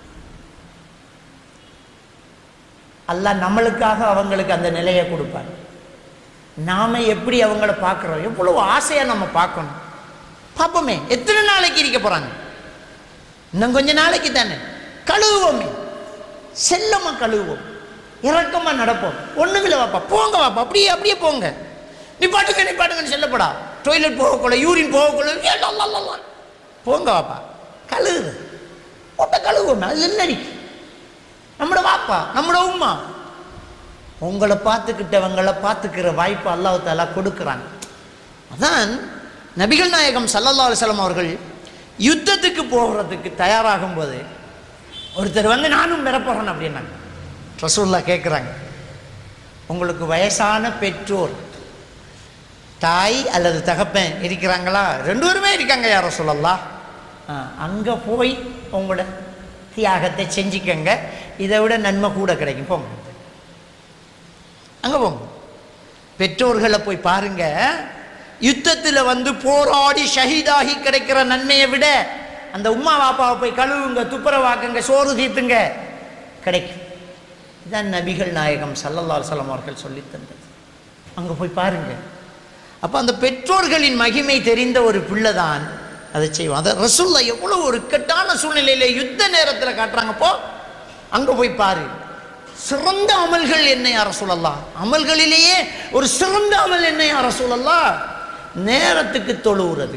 அல்லாஹ் நம்மளுக்காக அவங்களுக்கு அந்த நிலையை கொடுப்பார். நாம எப்படி அவங்கள பார்க்குறோம், எவ்வளவு ஆசையாக நம்ம பார்க்கணும். பார்ப்போமே, எத்தனை நாளைக்கு இருக்க போகிறாங்க, இன்னும் கொஞ்சம் நாளைக்கு தானே. கழுவுவோமே, செல்லமாக கழுவுவோம், இறக்கமாக நடப்போம். ஒன்றுமில்லை வாப்பா, போங்க வாப்பா, அப்படியே அப்படியே போங்க, நீ பாட்டுங்க நீ பாட்டுங்கன்னு சொல்லப்படா. டாய்லெட் போகக்கூட, யூரின் போகக்கூட, போங்க வாப்பா, கழுவுது ஒட்ட கழுவுவோமே. அது என்ன நம்மளோட வாப்பா, நம்மளோட உம்மா, உங்களை பார்த்துக்கிட்டவங்களை பார்த்துக்கிற வாய்ப்பு அல்லாஹ் தஆலா கொடுக்குறாங்க. அதான் நபிகள் நாயகம் ஸல்லல்லாஹு அலைஹி வஸல்லம் அவர்கள் யுத்தத்துக்கு போகிறதுக்கு தயாராகும் போது ஒருத்தர் வந்து நானும் பெறப்போகிறேன் அப்படின்னாங்க. ரசூலுல்லாஹ் கேட்குறாங்க, உங்களுக்கு வயசான பெற்றோர் தாய் அல்லது தகப்பன் இருக்கிறாங்களா? ரெண்டு பேருமே இருக்காங்க யா ரசூலல்லாஹ். அங்கே போய் உங்களோட தியாகத்தை செஞ்சுக்கங்க, இதை விட நன்மை கூட கிடைக்கும், போங்க அங்கே போங்க. பெற்றோர்களை போய் பாருங்க, யுத்தத்தில் வந்து போராடி ஷஹீதாகி கிடைக்கிற நன்மையை விட அந்த உம்மா வாப்பாவை போய் கழுவுங்க, துப்புரவாக்குங்க, சோறு தீத்துங்க, கிடைக்கும். இதுதான் நபிகள் நாயகம் ஸல்லல்லாஹு அலைஹி வஸல்லம் அவர்கள் சொல்லி தந்தது. அங்கே போய் பாருங்க. அப்போ அந்த பெற்றோர்களின் மகிமை தெரிந்த ஒரு பிள்ளை தான் அதை செய்வோம். அதை ரசூலுல்லாஹ் எவ்வளோ ஒரு இக்கட்டான சூழ்நிலையில யுத்த நேரத்தில் காட்டுறாங்கப்போ அங்கே போய் பாரு. சிறந்த அமல்கள் என்ன யா ரசூலல்லாஹ்? அமல்களிலேயே ஒரு சிறந்த அமல் என்ன யா ரசூலல்லாஹ்? நேரத்துக்கு தொழுகிறது.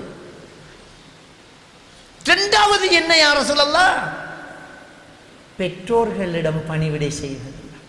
இரண்டாவது என்ன யா ரசூலல்லாஹ்? பெற்றோர்களிடம் பணிவிடை செய்வது.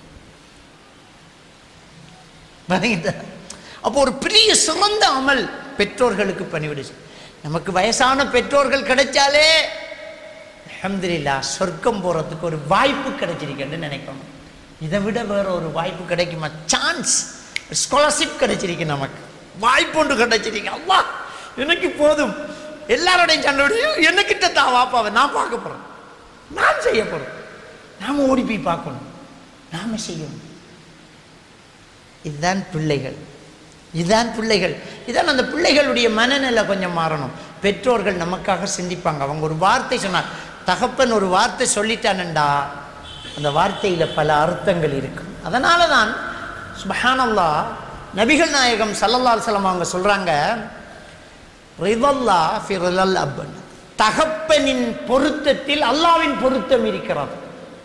அப்போ ஒரு பெரிய சிறந்த அமல் பெற்றோர்களுக்கு பணிவிடை செய்ய. நமக்கு வயசான பெற்றோர்கள் கிடைச்சாலே அல்ஹம்துலில்லாஹ் சொர்க்கம் போறதுக்கு ஒரு வாய்ப்பு கிடைச்சிருக்குன்னு நினைக்கணும். இதை விட வேற ஒரு வாய்ப்பு கிடைக்குமா? சான்ஸ், ஸ்காலர்ஷிப் கிடைச்சிருக்கு, நமக்கு வாய்ப்பு ஒன்று கிடைச்சிருக்கு. அல்லாஹ் எனக்கு போதும், எல்லாரோடையும் சண்டையும் என்னக்கிட்ட தான் வாப்பாவை நான் பார்க்க போறேன், நான் செய்ய போறேன். நாம ஓடி போய் பார்க்கணும், நாம செய்யணும். இதுதான் பிள்ளைகள், இதுதான் பிள்ளைகள். இதான் அந்த பிள்ளைகளுடைய மனநிலை கொஞ்சம் மாறணும். பெற்றோர்கள் நமக்காக சிந்திப்பாங்க. அவங்க ஒரு வார்த்தை சொன்னார், தகப்பன் ஒரு வார்த்தை சொல்லிட்டானண்டா அந்த வார்த்தையில் பல அர்த்தங்கள் இருக்கு. அதனால தான் சுப்ஹானல்லாஹ் நபிகள் நாயகம் ஸல்லல்லாஹு அலைஹி வஸல்லம் அவங்க சொல்றாங்க, ரிதல்லா ஃபி ரிதல் அப், தகப்பனின் பொருத்தத்தில் அல்லாஹ்வின் பொருத்தம் இருக்கிறது.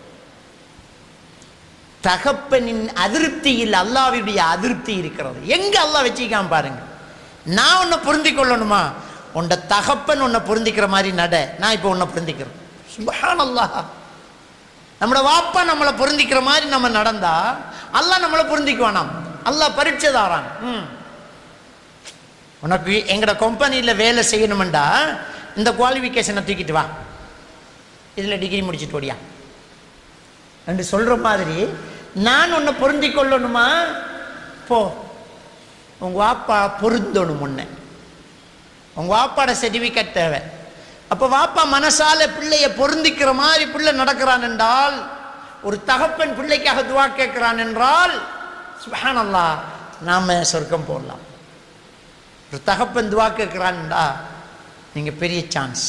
தகப்பனின் அதிருப்தியில் அல்லாஹ்வுடைய அதிருப்தி இருக்கிறது. எங்க அல்லாஹ் வச்சிக்காம பாருங்க. நான் உன்னை பொருந்தி கொள்ளணுமா? உன்னை தகப்பன் உன்னை பொருந்திக்கிற மாதிரி நட, நான் இப்போ உன்னை பொருந்திக்கிறேன். சுப்ஹானல்லாஹ். நம்மளோட வாப்பா நம்மளை பொருந்திக்கிற மாதிரி நம்ம நடந்தா அல்லாஹ் நம்மளை பொருந்திக்குவானாம். அல்லாஹ் பரீட்சை தாரான். ம் உனக்கு எங்கட கம்பெனியில் வேலை செய்யணுமெண்டா இந்த குவாலிஃபிகேஷனை தூக்கிட்டு வா, இதில் டிகிரி முடிச்சுட்டு ஓடியா என்று சொல்கிற மாதிரி நான் உன்னை பொருந்தி கொள்ளணுமா? போ, உங்கள் வாப்பா பொருந்தணும். முன்ன உங்கள் வாப்பாட சர்டிஃபிகேட் தேவை. அப்போ வாப்பா மனசால பிள்ளைய பொருந்திக்கிற மாதிரி பிள்ளை நடக்கிறான் என்றால், ஒரு தகப்பன் பிள்ளைக்காக துவா கேட்கிறான் என்றால் சுப்ஹானல்லாஹ் நாம சொர்க்கம் போடலாம். ஒரு தகப்பன் துவா கேட்கிறான்டா நீங்கள் பெரிய சான்ஸ்,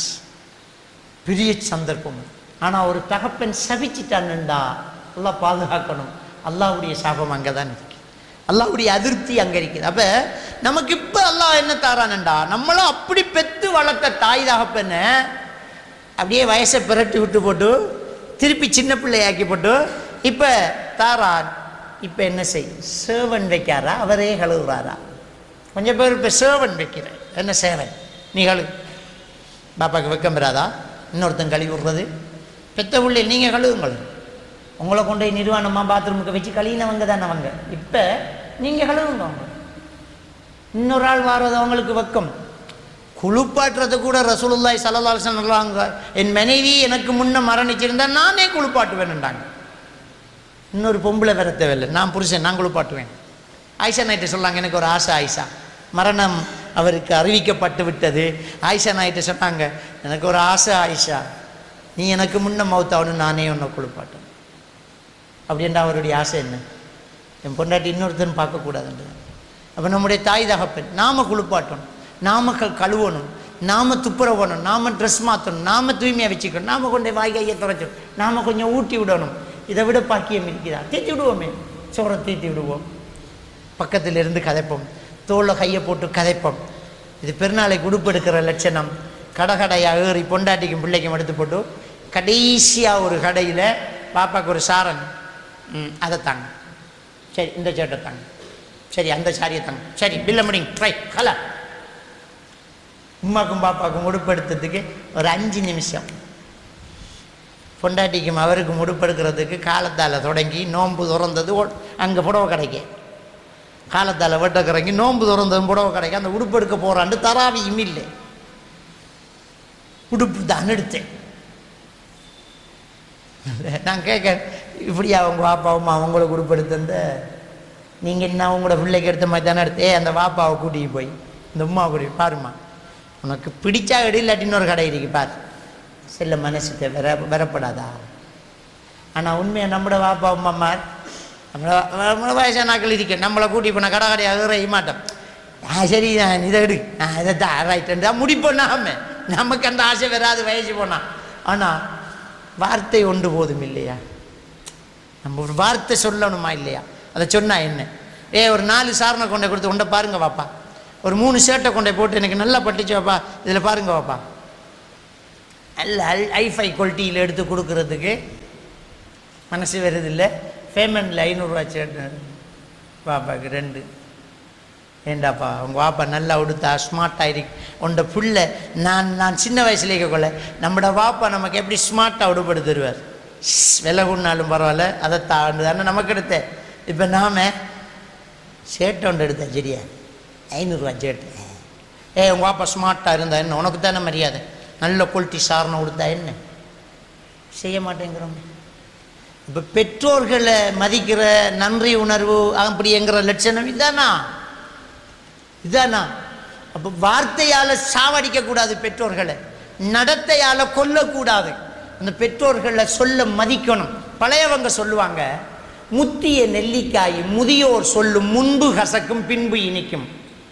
பெரிய சந்தர்ப்பம். ஆனால் ஒரு தகப்பன் சபிச்சிட்டான்டா அல்லாஹ் பாதுகாக்கணும். அல்லாஹ்வுடைய சாபம் அங்கே தான் இருக்கு, அல்லாஹ்வுடைய அதிருப்தி அங்கே இருக்குது. அப்போ நமக்கு இப்போ அல்லாஹ் என்ன தாரானண்டா, நம்மளும் அப்படி பெற்று வளர்த்த தாய் தகப்பன அப்படியே வயசை பிரட்டி விட்டு போட்டு திருப்பி சின்ன பிள்ளையாக்கி போட்டு இப்போ தாரான். இப்போ என்ன செய், சேவன் வைக்காரா, அவரே கழுவுறாரா? கொஞ்சம் பேர் இப்போ சேவன் வைக்கிற, என்ன சேவன் நீ கழு, பாப்பாவுக்கு வெக்கம் பெறாதா இன்னொருத்தன் கழுவி விடுறது? பெத்த பிள்ளை நீங்கள் கழுவுங்கள். உங்களை கொண்டு போய் நிர்வாணமாக பாத்ரூமுக்கு வச்சு கழுவினவங்க தானே அவங்க. இப்போ நீங்கள் கழுவுங்க. அவங்க இன்னொரு ஆள் வாரது அவங்களுக்கு வெக்கம். குளிப்பாட்டுறது கூட ரசூலுல்லாஹி ஸல்லல்லாஹு அலைஹி வஸல்லம் சொல்றாங்க, என் மனைவி எனக்கு முன்ன மரணிச்சிருந்தா நானே குளிப்பாட்டுவேன்னுட்டாங்க. இன்னொரு பொம்பளை வர தேவையில்லை, நான் புருஷன் நான் குளிப்பாட்டுவேன். ஆயிஷா நாயிட்ட சொன்னாங்க, எனக்கு ஒரு ஆசை ஆயிஷா, மரணம் அவருக்கு அறிவிக்கப்பட்டு விட்டது. ஆயிஷா நாயிட்ட சொன்னாங்க, எனக்கு ஒரு ஆசை ஆயிஷா, நீ எனக்கு முன்ன மௌத்தாவனு நானே உன்னை குளிப்பாட்டேன். அப்படின்ற அவருடைய ஆசை என்ன? என் பொண்டாட்டி இன்னொருத்தன் பார்க்கக்கூடாதுன்றது. அப்போ நம்முடைய தாய் தகப்பன் நாம குளிப்பாட்டணும், நாம க கழுவணும், நாம துப்புரவணும், நாம ட்ரெஸ் மாற்றணும், நாம தூய்மையாக வச்சுக்கணும், நாம கொண்டு வாய் கையை துடைச்சணும், நாம கொஞ்சம் ஊட்டி விடணும். இதை விட பாக்கியம் இருக்குதா? தீத்தி விடுவோமே, சோறை தீத்தி விடுவோம், பக்கத்தில் இருந்து கதைப்போம், தோலை கையை போட்டு கதைப்போம். இது பெருநாளைக்கு உடுப்பெடுக்கிற லட்சணம். கடை கடையாக ஏறி பொண்டாட்டிக்கும் பிள்ளைக்கும் எடுத்து போட்டு கடைசியாக ஒரு கடையில் பாப்பாவுக்கு ஒரு சாரன், ம் அதை தாங்க, சரி இந்த சேட்டை தாங்க, சரி அந்த சாரியை தாங்க, சரி பில்ல முடிங்க, ட்ரை கல. உம்மாக்கும் பாப்பாவுக்கும் உடுப்பெடுத்ததுக்கு ஒரு அஞ்சு நிமிஷம், பொண்டாட்டிக்கும் அவருக்கும் உடுப்பெடுக்கிறதுக்கு காலத்தால் தொடங்கி நோன்பு திறந்தது அங்கே புடவை கிடைக்க, காலத்தால் வெட்டக்கிறங்கி நோன்பு திறந்ததும் புடவை கிடைக்க, அந்த உடுப்பு எடுக்க போகிறாண்டு தராவியும் இல்லை, உடுப்பு தான் எடுத்தேன். நான் கேட்க, இப்படியா அவங்க வாப்பாவும் அவங்களுக்கு உடுப்பு எடுத்த, நீங்கள் என்ன அவங்களோட பிள்ளைக்கு எடுத்த மாதிரி தானே எடுத்து, ஏ அந்த வாப்பாவை கூட்டிகிட்டு போய் இந்த உமாவை கூட்டி பாருமா, உனக்கு பிடிச்சா எடு, இல்லாட்டின்னு ஒரு கடை இருக்கு பாரு, செல்ல மனசுக்கு வர வரப்படாதா? ஆனால் உண்மையாக நம்மளோட வாப்பா அம்மாமார் நம்மளை நம்மளை வயசானாக்கள் இருக்க, நம்மளை கூட்டி போனால் கடை கடையாக இறைய மாட்டோம். ஆ சரி நான் இதை எடு, நான் இதை தான் ரைட்டு தான் முடிப்போம். நாம நமக்கு அந்த ஆசை வராது வயசு போனால். ஆனால் வார்த்தை ஒன்று போதும் இல்லையா? நம்ம ஒரு வார்த்தை சொல்லணுமா இல்லையா? அதை சொன்னால் என்ன? ஏ ஒரு நாலு சாரணை கொண்டை கொடுத்து உண்டை பாருங்க வாப்பா, ஒரு மூணு ஷர்ட்டை கொண்டை போட்டு எனக்கு நல்லா பட்டுச்சு வாப்பா, இதில் பாருங்க வாப்பா, நல்ல அல் ஐஃபை குவாலிட்டியில் எடுத்து கொடுக்குறதுக்கு மனசு வருதில்லை. பேமெண்ட்டில் ஐநூறுரூவா ஷர்ட்டு பாப்பாவுக்கு ரெண்டு. ஏண்டாப்பா அவங்க வாப்பா நல்லா உடுத்தா ஸ்மார்ட்டாக இருக்கு உண்ட புள்ள. நான் நான் சின்ன வயசுல இருக்கக்குள்ள நம்மளோட வாப்பா நமக்கு எப்படி ஸ்மார்ட்டாக உடுப்படு தருவார். விலை கொண்டாலும் பரவாயில்ல, அதை தாண்டு தானே நமக்கு எடுத்த. இப்போ நாம் ஷர்ட் ஒன்று எடுத்தேன், சரியா ஐநூறுரூவா ஷர்ட்டு. ஏ உங்கள் வாப்பா ஸ்மார்ட்டாக இருந்தா என்ன, உனக்கு தானே மரியாதை, நல்ல குவாலிட்டி சாரணம் கொடுத்தா என்ன, செய்ய மாட்டேங்கிறோம். இப்போ பெற்றோர்களை மதிக்கிற நன்றி உணர்வு அப்படிங்கிற லட்சணம் இதானா இதானா அப்போ வார்த்தையால் சாவடிக்கக்கூடாது, பெற்றோர்களை நடத்தையால் கொல்லக்கூடாது. அந்த பெற்றோர்களை சொல்ல மதிக்கணும். பழையவங்க சொல்லுவாங்க, முத்திய நெல்லிக்காய் முதியோர் சொல்லும் முன்பு கசக்கும் பின்பு இனிக்கும்.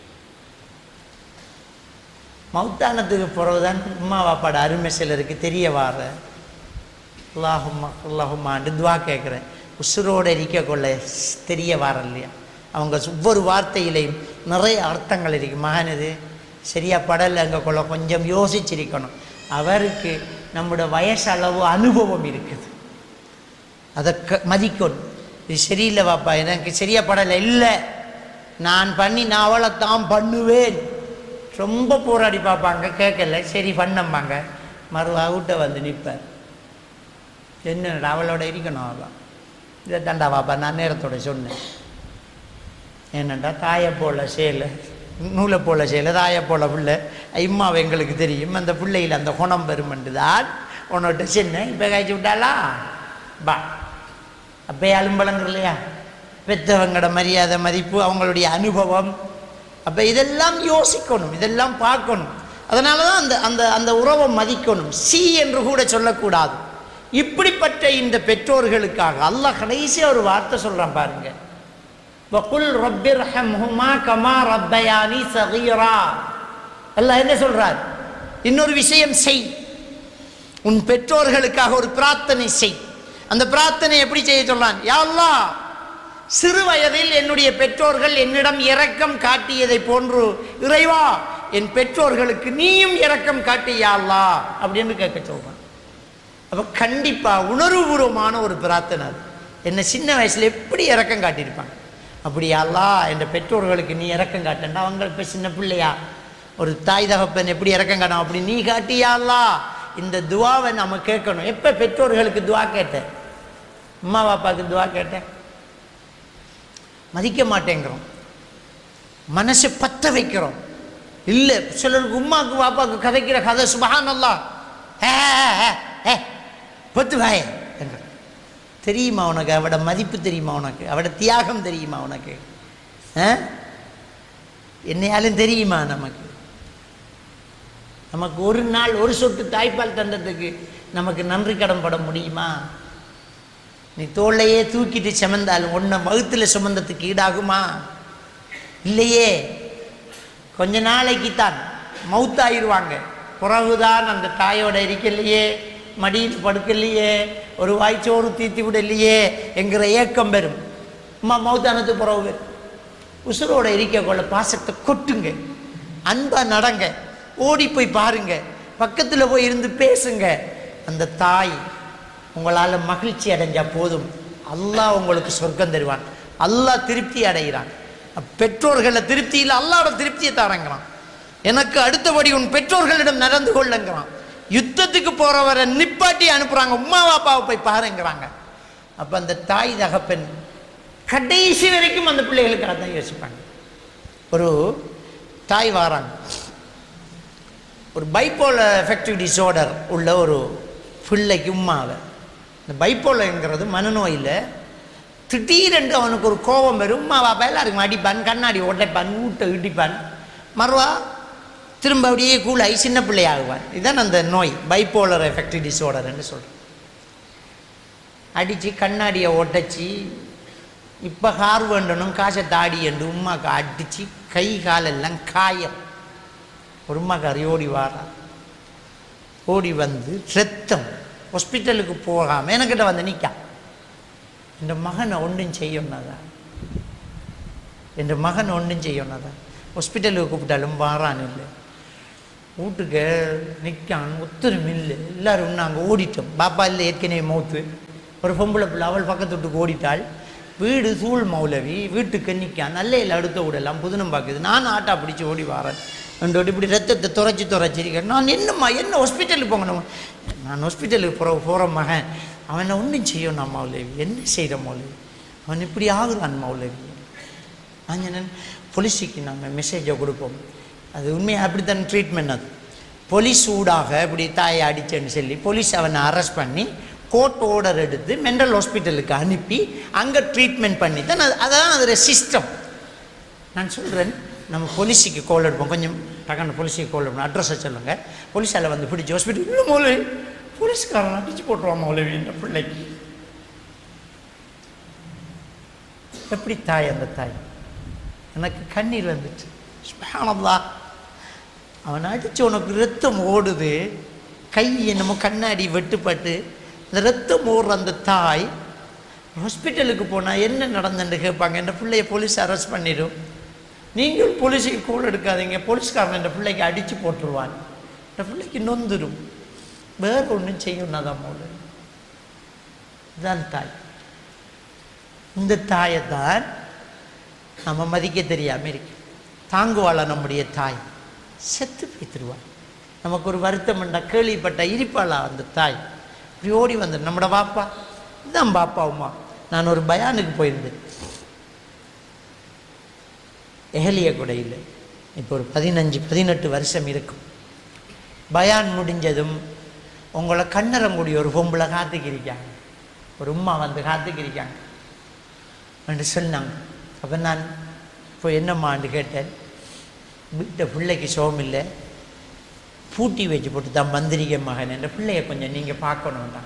மௌத்தானத்துக்கு பிறகுதான் அம்மா வாப்பாட அருமை சிலருக்கு தெரிய வார. அல்லாஹும்மா அல்லாஹும்மாண்டு துவா கேட்குறேன். உசுரோடு இருக்க கொள்ள தெரிய வார இல்லையா. அவங்க ஒவ்வொரு வார்த்தையிலையும் நிறைய அர்த்தங்கள் இருக்குது. மகன் இது சரியாக படலை அங்கே கொள்ள கொஞ்சம் யோசிச்சிருக்கணும். அவருக்கு நம்மளோட வயசளவு அனுபவம் இருக்குது, அதை க மதிக்கணும். இது சரியில்லை வாப்பா, எனக்கு சரியாக படலை, இல்லை நான் பண்ணி நான் அவளை தான் பண்ணுவேன். ரொம்ப போராடி பார்ப்பாங்க, கேட்கல, சரி பண்ணம்பாங்க. மறு அவுட்டை வந்து நிற்பார். என்னடா அவளோட இருக்கணும், அவள் இதை தாண்டா வாப்பா நான் நேரத்தோட சொன்னேன். என்னண்டா தாயை போல சேலை நூலை போல சேலை தாயை போல பிள்ளை இம்மாவை எங்களுக்கு தெரியும், அந்த பிள்ளையில் அந்த குணம் பெருமண்டு தான் உன்னோட சின்ன இப்போ காய்ச்சி விட்டாளா பா. அப்போ அலும்பலங்கள் இல்லையா, பெற்றவங்களோட மரியாதை மதிப்பு அவங்களுடைய அனுபவம். அப்போ இதெல்லாம் யோசிக்கணும், இதெல்லாம் பார்க்கணும். அதனால தான் அந்த அந்த அந்த உறவை மதிக்கணும். சி என்று கூட சொல்லக்கூடாது. இப்படிப்பட்ட இந்த பெற்றோர்களுக்காக அல்லாஹ் கடைசியாக ஒரு வார்த்தை சொல்கிறான் பாருங்க, வகுல் ரப்பிர்ஹம்ஹுமா கமா ரப்பயானி சகீரா. அல்லாஹ் என்ன சொல்றார், இன்னொரு விஷயம் செய், உன் பெற்றோர்களுக்காக ஒரு பிரார்த்தனை செய். அந்த பிரார்த்தனை எப்படி செய்ய சொல்றான், யா அல்லாஹ் சிறு வயதில் என்னுடைய பெற்றோர்கள் என்னிடம் இரக்கம் காட்டியதை போன்று இறைவா என் பெற்றோர்களுக்கு நீயும் இரக்கம் காட்டி யா அல்லாஹ் அப்படின்னு கேட்க சொல்றான். அப்போ கண்டிப்பாக உணர்வுபூர்வமான ஒரு பிரார்த்தனை அது. என்னை சின்ன வயசில் எப்படி இரக்கம் காட்டியிருப்பாங்க, அப்படி அல்லாஹ் என் பெற்றோர்களுக்கு நீ இரக்கம் காட்டண்டா. அவங்க இப்போ சின்ன பிள்ளையா, ஒரு தாய் தகப்பன் எப்படி இரக்கம் காட்டும் அப்படி நீ காட்டியா அல்லாஹ். இந்த துவாவை நம்ம கேட்கணும். எப்போ பெற்றோர்களுக்கு துவா கேட்டேன், அம்மா பாப்பாவுக்கு துவா கேட்டேன், மதிக்க மாட்டேங்கிறோம், மனசை பற்ற வைக்கிறோம். இல்லை சிலருக்கு உம்மாவுக்கு பாப்பாவுக்கு கதைக்கிற கதை சுபஹானல்லாஹ் ஏ பத்து வாய என்ற தெரியுமா உனக்கு, அவட மதிப்பு தெரியுமா உனக்கு, அவட தியாகம் தெரியுமா உனக்கு, என்னையாலும் தெரியுமா நமக்கு. நமக்கு ஒரு நாள் ஒரு சொட்டு தாய்ப்பால் தந்ததுக்கு நமக்கு நன்றி கடன் பட முடியுமா? நீ தோளையே தூக்கிட்டு சுமந்தாலும் ஒன்றை வகுத்தில் சுமந்ததுக்கு ஈடாகுமா? இல்லையே. கொஞ்ச நாளைக்கு தான் மவுத்தாயிருவாங்க, பிறகுதான் அந்த தாயோட இருக்கலையே, மடியில் படுக்கலையே, ஒரு வாய்ச்சோறு தீத்தி விடலையே என்கிற ஏக்கம் பெறும். அம்மா மௌத்தானத்து பிறகு வரும். உசுரோட இருக்க கொள்ள பாசத்தை கொட்டுங்க, அன்பா நடங்க, ஓடி போய் பாருங்க, பக்கத்தில் போய் இருந்து பேசுங்க. அந்த தாய் உங்களால் மகிழ்ச்சி அடைஞ்சா போதும், அல்லாஹ் உங்களுக்கு சொர்க்கம் தருவான், அல்லாஹ் திருப்தி அடைகிறான். பெற்றோர்களை திருப்தியில் அல்லாஹ்வோட திருப்தியை தரங்கிறான். எனக்கு அடுத்தபடி உன் பெற்றோர்களிடம் நடந்து கொள்ளுங்கிறான். யுத்தத்துக்கு போறவரை நிப்பாட்டி அனுப்புறாங்க, உம்மா பாப்பாவை போய் பாருங்கிறாங்க. அப்ப அந்த தாய் தகப்பன் கடைசி வரைக்கும் அந்த பிள்ளைகளுக்காக தான் யோசிப்பாங்க. ஒரு தாய் வாராங்க, ஒரு பைப்போலர் எஃபெக்டிவ் டிஸார்டர் உள்ள ஒரு பிள்ளைக்கு உம்மாவை. இந்த பைப்போலர்ங்கிறது மனநோயில் திடீரென்று அவனுக்கு ஒரு கோபம் வரும். உம்மா பாப்பா எல்லாருக்கும் அடிப்பான், கண்ணாடி உடைப்பான், ஊட்ட இடிப்பான், மறுவா திரும்ப அப்படியே கூலாகி சின்ன பிள்ளையாகுவான். இதுதான் அந்த நோய், பைப்போலர் எஃபெக்டிவ் டிஸார்டர்ன்னு சொல்கிறேன். அடித்து கண்ணாடியை ஒட்டச்சி இப்போ கார் வேண்டணும் காசை தாடி என்று உம்மாக்கு அடித்து கை காலெல்லாம் காயம். ஒரு உம்மாக்காரி ஓடி வாரா, ஓடி வந்து ரத்தம், ஹாஸ்பிட்டலுக்கு போகாமல் எனக்கிட்ட வந்து நிற்கா. இந்த மகனை ஒன்றும் செய்யணும்னாதான் என் மகன் ஒன்றும் செய்யணும் தான் ஹாஸ்பிட்டலுக்கு கூப்பிட்டாலும் வாரான் இல்லை வீட்டுக்கு நிற்கான் ஒத்துரும் இல்லை எல்லோரும் நாங்கள் ஓடிட்டோம் பாப்பா இல்லை ஏற்கனவே மௌத்து ஒரு பொம்பளை பிள்ளை அவள் பக்கத்து வீட்டுக்கு ஓடிட்டாள் வீடு சூழ் மௌலவி வீட்டுக்கு நிற்கான் நல்ல இல்லை அடுத்த வீடெல்லாம் புதுனம் பார்க்குது நான் ஆட்டா பிடிச்சி ஓடி வாரேன் ரெண்டு இப்படி ரத்தத்தை துறைச்சி துறைச்சிருக்கேன் நான் என்னம்மா என்ன ஹாஸ்பிட்டலுக்கு போங்கணும் நான் ஹாஸ்பிட்டலுக்கு போகிற போகிற மகன் அவனை ஒன்றும் செய்யணும் மௌலவி என்ன செய்கிற மௌலவி அவன் இப்படி ஆகுறான் மௌலவி ஆஞ்சனன் போலீஸுக்கு நாங்கள் மெசேஜை கொடுப்போம் அது உண்மையாக அப்படித்தான் ட்ரீட்மெண்ட் அது போலீஸ் ஊடாக இப்படி தாயை அடித்தேன்னு சொல்லி போலீஸ் அவனை அரெஸ்ட் பண்ணி கோர்ட் ஆர்டர் எடுத்து மென்டல் ஹாஸ்பிட்டலுக்கு அனுப்பி அங்கே ட்ரீட்மெண்ட் பண்ணி தான் அது அதான் அதில் சிஸ்டம் நான் சொல்கிறேன் நம்ம போலீஸுக்கு கால் எடுப்போம் கொஞ்சம் டக்குன்னு போலீஸுக்கு கால் எடுப்போம் அட்ரஸை சொல்லுங்கள் போலீஸால் வந்து பிடிச்சி ஹாஸ்பிட்டல் இல்லை மௌலவி போலீஸ்காரன் அடிச்சு போட்டுருவான் மௌலவி என்ற பிள்ளைக்கு எப்படி தாய் அந்த தாய் எனக்கு கண்ணீர் வந்துச்சு சுப்ஹானல்லாஹ் அவன் அடித்து உனக்கு ரத்தம் ஓடுது கை என்னமோ கண்ணாடி வெட்டுப்பட்டு இந்த ரத்தம் ஓடுற அந்த தாய் ஹாஸ்பிட்டலுக்கு போனால் என்ன நடந்துன்னு கேட்பாங்க என் பிள்ளைய போலீஸ் அரெஸ்ட் பண்ணிடும் நீங்கள் போலீஸுக்கு கோல் எடுக்காதீங்க போலீஸ்காரன் என் பிள்ளைக்கு அடித்து போட்டுருவான் என் பிள்ளைக்கு நொந்துடும் வேறு ஒன்றும் செய்யணும் தான் போல இதுதான் தாய் இந்த தாயை தான் நம்ம மதிக்க தெரியாமல் இருக்கு தாங்குவாள நம்முடைய தாய் செத்து போய்த்துருவாள் நமக்கு ஒரு வருத்தம் உண்டா கேள்விப்பட்ட இருப்பாளா அந்த தாய் இப்படி ஓடி வந்து நம்மட பாப்பா இதுதான் பாப்பாவுமா நான் ஒரு பயானுக்கு போயிருந்தேன் எஹலிய கூட இல்லை இப்போ ஒரு பதினஞ்சு பதினெட்டு வருஷம் இருக்கும் பயான் முடிஞ்சதும் உங்களை கண்ணரங்குடி ஒரு பொம்பளை காத்துக்கிருக்காங்க ஒரு உம்மா வந்து காத்துக்கிருக்காங்க என்று சொன்னாங்க அப்போ நான் இப்போ என்னம்மான்னு கேட்டேன் வீட்டை பிள்ளைக்கு சோகம் இல்லை பூட்டி வச்சு போட்டு தான் மந்திரிக்க மகன் என்ற பிள்ளைய கொஞ்சம் நீங்கள் பார்க்கணும்டா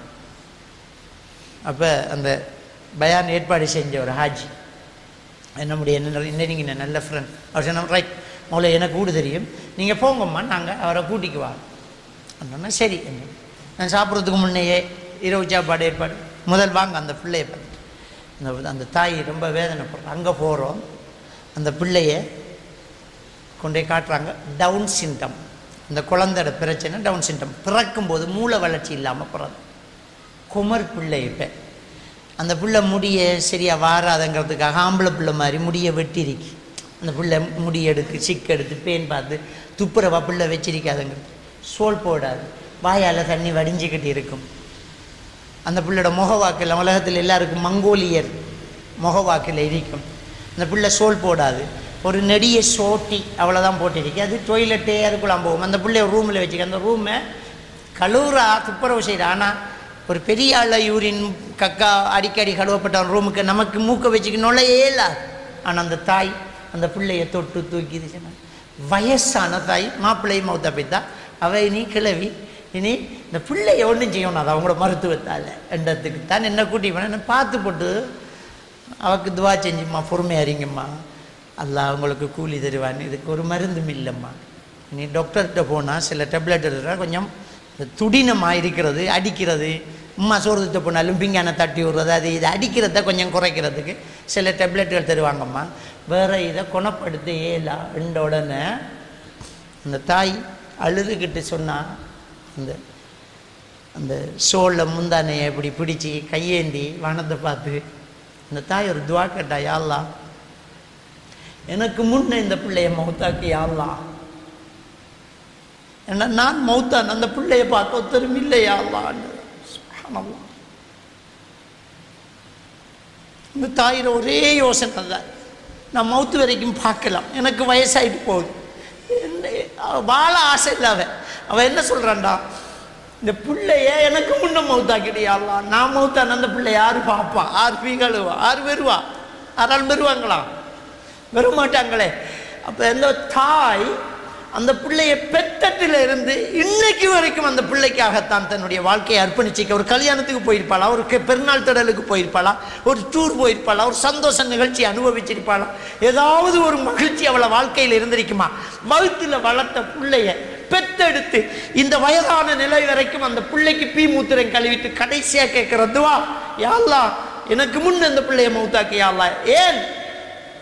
அப்போ அந்த பயான் ஏற்பாடு செஞ்ச ஒரு ஹாஜி நம்முடைய என்ன நீங்கள் நல்ல ஃப்ரெண்ட் அவர் சொன்ன ரைட் மௌல எனக்கு கூட தெரியும் நீங்கள் போங்கம்மா நாங்கள் அவரை கூட்டிக்கு வரோம் அப்படின்னா சரி நான் சாப்பிட்றதுக்கு முன்னையே இரவு சாப்பாடு ஏற்பாடு முதல் வாங்க அந்த பிள்ளையை பார்த்துட்டு அந்த அந்த தாய் ரொம்ப வேதனைப்படுறோம் அங்கே போகிறோம் அந்த பிள்ளையை கொண்டே காட்டுறாங்க டவுன் சிண்டம் அந்த குழந்தையோட பிரச்சனை டவுன் சிண்டம் பிறக்கும்போது மூளை வளர்ச்சி இல்லாமல் பிறகு குமர் பிள்ளை இப்போ அந்த பிள்ளை முடியை சரியாக வாராதங்கிறதுக்காக ஆம்பளை பிள்ளை மாதிரி முடியை வெட்டிருக்கு அந்த பிள்ளை முடி எடுக்கு சிக்கு எடுத்து பேன் பார்த்து துப்புரவா பிள்ளை வச்சிருக்காதுங்கிறது சோல் போடாது வாயால் தண்ணி வடிஞ்சிக்கிட்டு இருக்கும் அந்த பிள்ளையோட முகவாக்கில் உலகத்தில் எல்லாருக்கும் மங்கோலியர் முகவாக்கில் இருக்கும் அந்த பிள்ளை சோல் போடாது ஒரு நெடியை சோட்டி அவ்வளோதான் போட்டிருக்கு அது டொய்லெட்டே அதுக்குள்ளாம் போகும் அந்த பிள்ளைய ரூமில் வச்சுக்க அந்த ரூமை கழுவுறா துப்புரவு செய்கிறா ஆனால் ஒரு பெரிய ஆள யூரின் கக்கா அடிக்கடி கழுவப்பட்ட ரூமுக்கு நமக்கு மூக்க வச்சுக்க நுழையே இல்லாது ஆனால் அந்த தாய் அந்த பிள்ளையை தொட்டு தூக்கிது சொன்னாங்க வயசான தாய் மாப்பிள்ளையும் மௌத்தா போய்த்தா அவை இனி கிளவி இனி இந்த பிள்ளைய ஒன்றும் செய்யணும் அது அவங்களோட மருத்துவத்தால் என்றதுக்கு தான் என்ன கூட்டி போனேன் பார்த்து போட்டு அவருக்கு துவா செஞ்சும்மா பொறுமையாக இருங்கம்மா அல்லாஹ் அவங்களுக்கு கூலி தருவான்னு இதுக்கு ஒரு மருந்தும் இல்லைம்மா இனி டாக்டர்கிட்ட போனால் சில டேப்லெட் இருக்கிற கொஞ்சம் துடினமாக இருக்கிறது அடிக்கிறது உம்மா சோறுத்த போனாலும் பிங்கான தட்டி விடுறது அது இதை அடிக்கிறத கொஞ்சம் குறைக்கிறதுக்கு சில டேப்லெட்டுகள் தருவாங்கம்மா வேறு இதை குணப்படுத்த ஏலா என்ற உடனே அந்த தாய் அழுதுகிட்டு சொன்னால் அந்த அந்த சோளில் முந்தானையை இப்படி பிடிச்சி கையேந்தி வானத்தை பார்த்து அந்த தாய் ஒரு துவா கேட்டா யா அல்லாஹ் எனக்கு முன்னே இந்த பிள்ளைய மௌத்தாக்கி யா அல்லாஹ் ஏன்னா நான் மௌத்தான் அந்த பிள்ளைய பார்க்க ஒருத்தரும் இல்லையா அல்லான்னு சுப்ஹானல்லாஹ் இந்த தாயிர ஒரே யோசனை தான் நான் மௌத்து வரைக்கும் பார்க்கலாம் எனக்கு வயசாகிட்டு போகுது வாழ ஆசை இல்லை அவன் அவன் என்ன சொல்கிறான்டா இந்த பிள்ளைய எனக்கு முன்ன மௌத்தாக்கிட்டியாங்களா நான் மௌத்தான் அந்த பிள்ளை யார் பார்ப்பா ஆறு பீகளுவா ஆறு வருவா ஆறாள் வருவாங்களா வரமாட்டாங்களே அப்போ இந்த தாய் அந்த பிள்ளையை பெத்தட்டில் இருந்து இன்னைக்கு வரைக்கும் அந்த பிள்ளைக்காகத்தான் தன்னுடைய வாழ்க்கையை அர்ப்பணிச்சிக்க ஒரு கல்யாணத்துக்கு போயிருப்பாளா ஒரு பெருநாள் திடலுக்கு போயிருப்பாளா ஒரு டூர் போயிருப்பாளா ஒரு சந்தோஷ நிகழ்ச்சி அனுபவிச்சிருப்பாளா ஏதாவது ஒரு மகிழ்ச்சி அவளை வாழ்க்கையில் இருந்திருக்குமா வகுத்துல வளர்த்த பிள்ளைய பெத்தெடுத்து இந்த வயதான நிலை வரைக்கும் அந்த பிள்ளைக்கு பீ மூத்திரம் கழுவிட்டு கடைசியாக கேட்கறதுவா யா அல்லாஹ் எனக்கு முன் அந்த பிள்ளைய மௌத்தாக்கி யா அல்லாஹ் ஏன்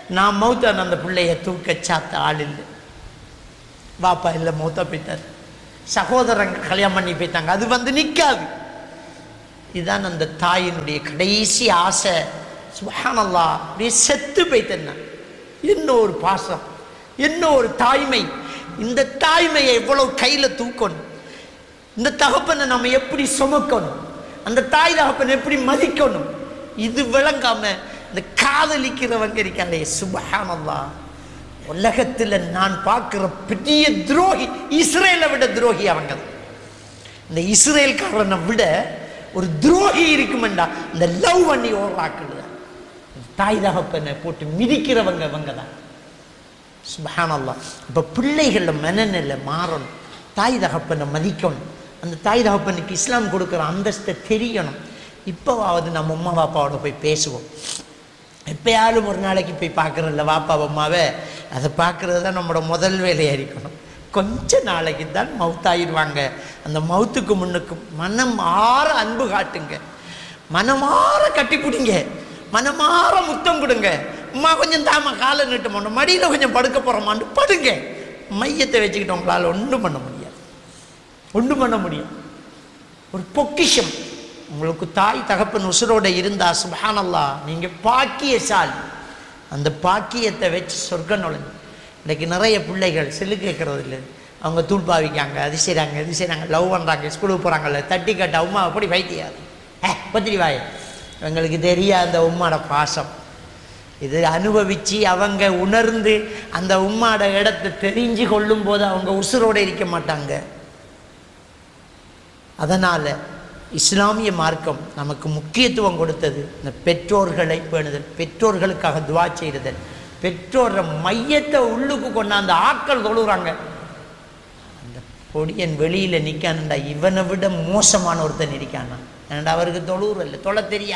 நான் மௌத்தான அந்த பிள்ளைய தூக்க சாத்த ஆள் இல்லை, வாப்பா இல்லை, மௌத்தா போயிட்டார். சகோதரங்க கல்யாணம் பண்ணி போயிட்டாங்க, அது வந்து நிற்காது. இதுதான் அந்த தாயினுடைய கடைசி ஆசை. சுப்ஹானல்லாஹ், அப்படியே செத்து போயிட்டேன்னா என்ன ஒரு பாசம், என்ன ஒரு தாய்மை. இந்த தாய்மையை எவ்வளவு கையில் தூக்கணும், இந்த தகப்பனை நம்ம எப்படி சுமக்கணும், அந்த தாய் தகப்பனை எப்படி மதிக்கணும், இது விளங்காம இந்த காதலிக்கிறவங்க இருக்காங்களே, சுப்ஹானல்லாஹ், உலகத்தில் நான் பார்க்கிற பெரிய துரோகி இஸ்ரேலை விட துரோகி அவங்க. இந்த இஸ்ரேல்காரனை விட ஒரு துரோகி இருக்குமெண்டா இந்த லவ் பண்ணி ஓராக்குது. தாய் தகப்பனை போட்டு மிதிக்கிறவங்க இவங்க தான். சுப்ஹானல்லாஹ். இப்போ பிள்ளைகள மனநிலை மாறணும், தாய் தகப்பனை மதிக்கணும், அந்த தாய் தகப்பனுக்கு இஸ்லாம் கொடுக்குற அந்தஸ்தை தெரியணும். இப்போவாவது நம்ம அம்மா பாப்பாவோட போய் பேசுவோம். எப்பயாலும் ஒரு நாளைக்கு போய் பார்க்குறதில்ல வாப்பா அம்மாவை, அதை பார்க்குறது தான் நம்மளோட முதல் வேலையாக இருக்கணும். கொஞ்ச நாளைக்கு தான் மவுத்தாயிடுவாங்க. அந்த மவுத்துக்கு முன்னுக்கு மனம் ஆற அன்பு காட்டுங்க, மனமாற கட்டி பிடிங்க, மனமாற முத்தம் கொடுங்க. அம்மா கொஞ்சம் தாம காலை நீட்ட மாட்டோம், மடியில் கொஞ்சம் படுக்க போகிறோமான்னு படுங்க. மையத்தை வச்சுக்கிட்டு உங்களால் ஒன்றும் பண்ண முடியாது, ஒன்றும் பண்ண முடியும். ஒரு பொக்கிஷம் உங்களுக்கு தாய் தகப்பன் உசுரோட இருந்தா சுப்ஹானல்லாஹ் நீங்கள் பாக்கியசாலி. அந்த பாக்கியத்தை வச்சு சொர்க்கம் நுழைஞ்சு. இன்றைக்கி நிறைய பிள்ளைகள் செல்லு கேட்குறது இல்லை, அவங்க தூள்பாவிக்காங்க, அது செய்கிறாங்க, இது செய்கிறாங்க, லவ் பண்ணுறாங்க, ஸ்கூலுக்கு போகிறாங்கல்ல, தட்டி கட்ட உமா அப்படி வைத்தியாது ஏ பத்திரி வாய. எங்களுக்கு தெரியாது அந்த உம்மாட பாசம். இது அனுபவித்து அவங்க உணர்ந்து அந்த உம்மாட இடத்தை தெரிஞ்சு கொள்ளும் போது அவங்க உசுரோடு இருக்க மாட்டாங்க. அதனால் இஸ்லாமிய மார்க்கம் நமக்கு முக்கியத்துவம் கொடுத்தது இந்த பெற்றோர்களை பேணுதல், பெற்றோர்களுக்காக துவா செய்தல். பெற்றோர மையத்தை உள்ளுக்கு கொண்டாந்து ஆக்கள் தொழுகிறாங்க. அந்த பொடியன் வெளியில் நிற்கானுண்டா இவனை விட மோசமான ஒருத்தன் இருக்கானா, ஏன்னா அவருக்கு தொழுவுற இல்லை, தொலை தெரியா.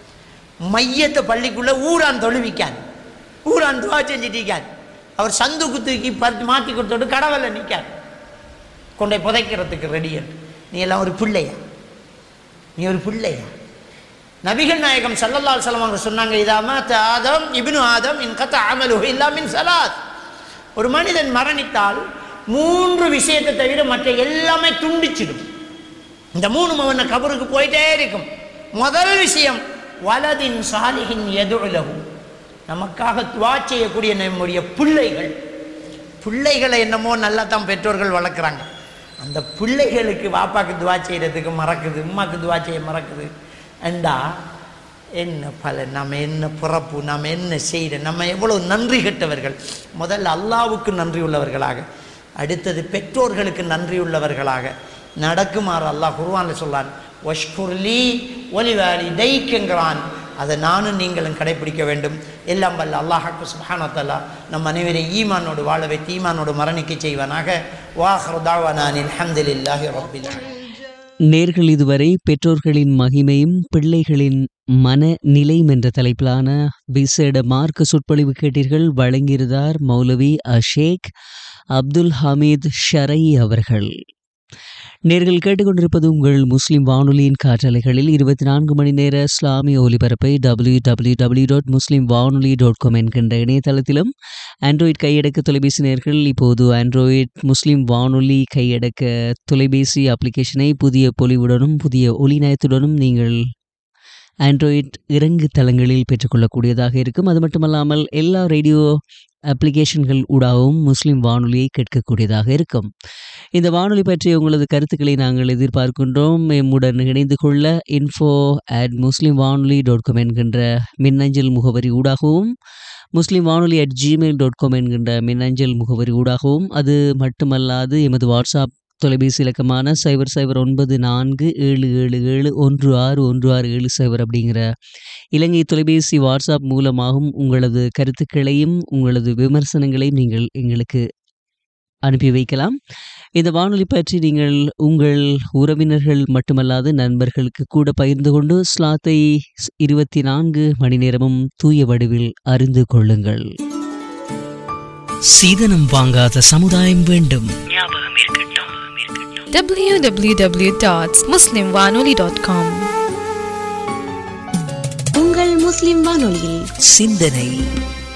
மையத்தை பள்ளிக்குள்ளே ஊரான் தொழுவிக்கான், ஊரான் துவா செஞ்சுட்டிருக்கான். அவர் சந்துக்கு தூக்கி பருத்து மாற்றி கொடுத்தோடு கடவுளை நிற்கான், கொண்டை புதைக்கிறதுக்கு ரெடியன். நீ எல்லாம் ஒரு பிள்ளையா, நீ ஒரு பிள்ளையா? நபிகள் நாயகம் ஸல்லல்லாஹு அலைஹி வஸல்லம் அவங்க சொன்னாங்க, இதா மாத ஆதம் இப்னு ஆதம் இன்கத அமலுஹு இல்லா மின் ஸலாத். ஒரு மனிதன் மரணித்தால் மூன்று விஷயத்தை தவிர மற்ற எல்லாமே துண்டிச்சிடும். இந்த மூணு அவனை கபருக்கு போயிட்டே இருக்கும். முதல் விஷயம் வலதின் சாலிஹின் யதுஉ லஹு, நமக்காக துஆ செய்யக்கூடிய நம்முடைய பிள்ளைகள். பிள்ளைகளை என்னமோ நல்லா தான் பெற்றோர்கள் வளர்க்குறாங்க, அந்த பிள்ளைகளுக்கு வாப்பாக்கு துவா செய்கிறதுக்கு மறக்குது, உம்மாக்கு துவா செய்ய மறக்குது. அண்டா என்ன பல, நம்ம என்ன பிறப்பு, நம்ம என்ன செய்கிற, நம்ம எவ்வளோ நன்றி கெட்டவர்கள். முதல்ல அல்லாவுக்கு நன்றி உள்ளவர்களாக, அடுத்தது பெற்றோர்களுக்கு நன்றி உள்ளவர்களாக நடக்குமாறு அல்லாஹ் குர்ஆனில் சொல்லான். வஷ்குர்லி ஒலிவாலிதைக்குங்கிறான். அதை நானும் நீங்களும் கடைப்பிடிக்க வேண்டும். எல்லாம் வல்ல அல்லாஹ் சுப்ஹானஹு வ தஆலா நம் அனைவரையும் ஈமானோடு வாழ வைத்து ஈமானோடு மரணிக்க செய்வானாக. வாஹிரு தஅவானா அல்ஹம்துலில்லாஹி ரப்பில் ஆலமீன். நேர்கள் இதுவரை பெற்றோர்களின் மகிமையும் பிள்ளைகளின் மனநிலையும் என்ற தலைப்பிலான விசேட மார்க்க சொற்பொழிவு கேட்டீர்கள். வழங்கியிருந்தார் மௌலவி அஷேக் அப்துல் ஹமீத் ஷரை அவர்கள். நேர்கள் கேட்டுக்கொண்டிருப்பது உங்கள் முஸ்லிம் வானொலியின் காற்றலைகளில் இருபத்தி நான்கு மணி நேர இஸ்லாமிய ஒலிபரப்பை டபிள்யூ டபிள்யூ டபிள்யூ டாட் முஸ்லிம் வானொலி டாட் காம் என்கின்ற இணையதளத்திலும், ஆண்ட்ராய்ட் கையடக்க தொலைபேசி நேர்கள் இப்போது ஆண்ட்ராய்ட் முஸ்லிம் வானொலி கையடக்க தொலைபேசி அப்ளிகேஷனை புதிய பொலிவுடனும் புதிய ஒளிநயத்துடனும் நீங்கள் ஆண்ட்ராய்ட் இறங்கு தளங்களில் பெற்றுக்கொள்ளக்கூடியதாக இருக்கும். அது மட்டுமல்லாமல் எல்லா ரேடியோ அப்ளிகேஷன்கள் ஊடாகவும் முஸ்லிம் வானொலியை கேட்கக்கூடியதாக இருக்கும். இந்த வானொலி பற்றிய உங்களது கருத்துக்களை நாங்கள் எதிர்பார்க்கின்றோம். எம்முடன் இணைந்து கொள்ள இன்ஃபோ அட் முஸ்லிம் வானொலி டாட் காம் என்கின்ற மின்னஞ்சல் முகவரி ஊடாகவும், முஸ்லிம் வானொலி அட் ஜிமெயில் டாட் காம் என்கின்ற மின்னஞ்சல் முகவரி ஊடாகவும், அது மட்டுமல்லாது எமது வாட்ஸ்அப் தொலைபேசி இலக்கமான சைபர் சைபர் ஒன்பது நான்கு ஏழு ஏழு ஏழு ஒன்று ஆறு ஒன்று ஆறு ஏழு சைபர் அப்படிங்கிற இலங்கை தொலைபேசி வாட்ஸ்அப் மூலமாகவும் உங்களது கருத்துக்களையும் உங்களது விமர்சனங்களையும் நீங்கள் எங்களுக்கு அனுப்பி வைக்கலாம். இந்த வானொலி பற்றி நீங்கள் உங்கள் உறவினர்கள் மட்டுமல்லாது நண்பர்களுக்கு கூட பகிர்ந்து கொண்டு இஸ்லாத்தை இருபத்தி நான்கு மணி நேரமும் தூய வடிவில் அறிந்து கொள்ளுங்கள். சீதனம் வாங்காத சமுதாயம் வேண்டும். ஞாபகம் இருக்கட்டும். டபிள்யூ டபிள்யூ டபிள்யூ டாட் முஸ்லிம் வானொலி டாட் காம். உங்கள் முஸ்லிம் வானொலியில் சிந்தனை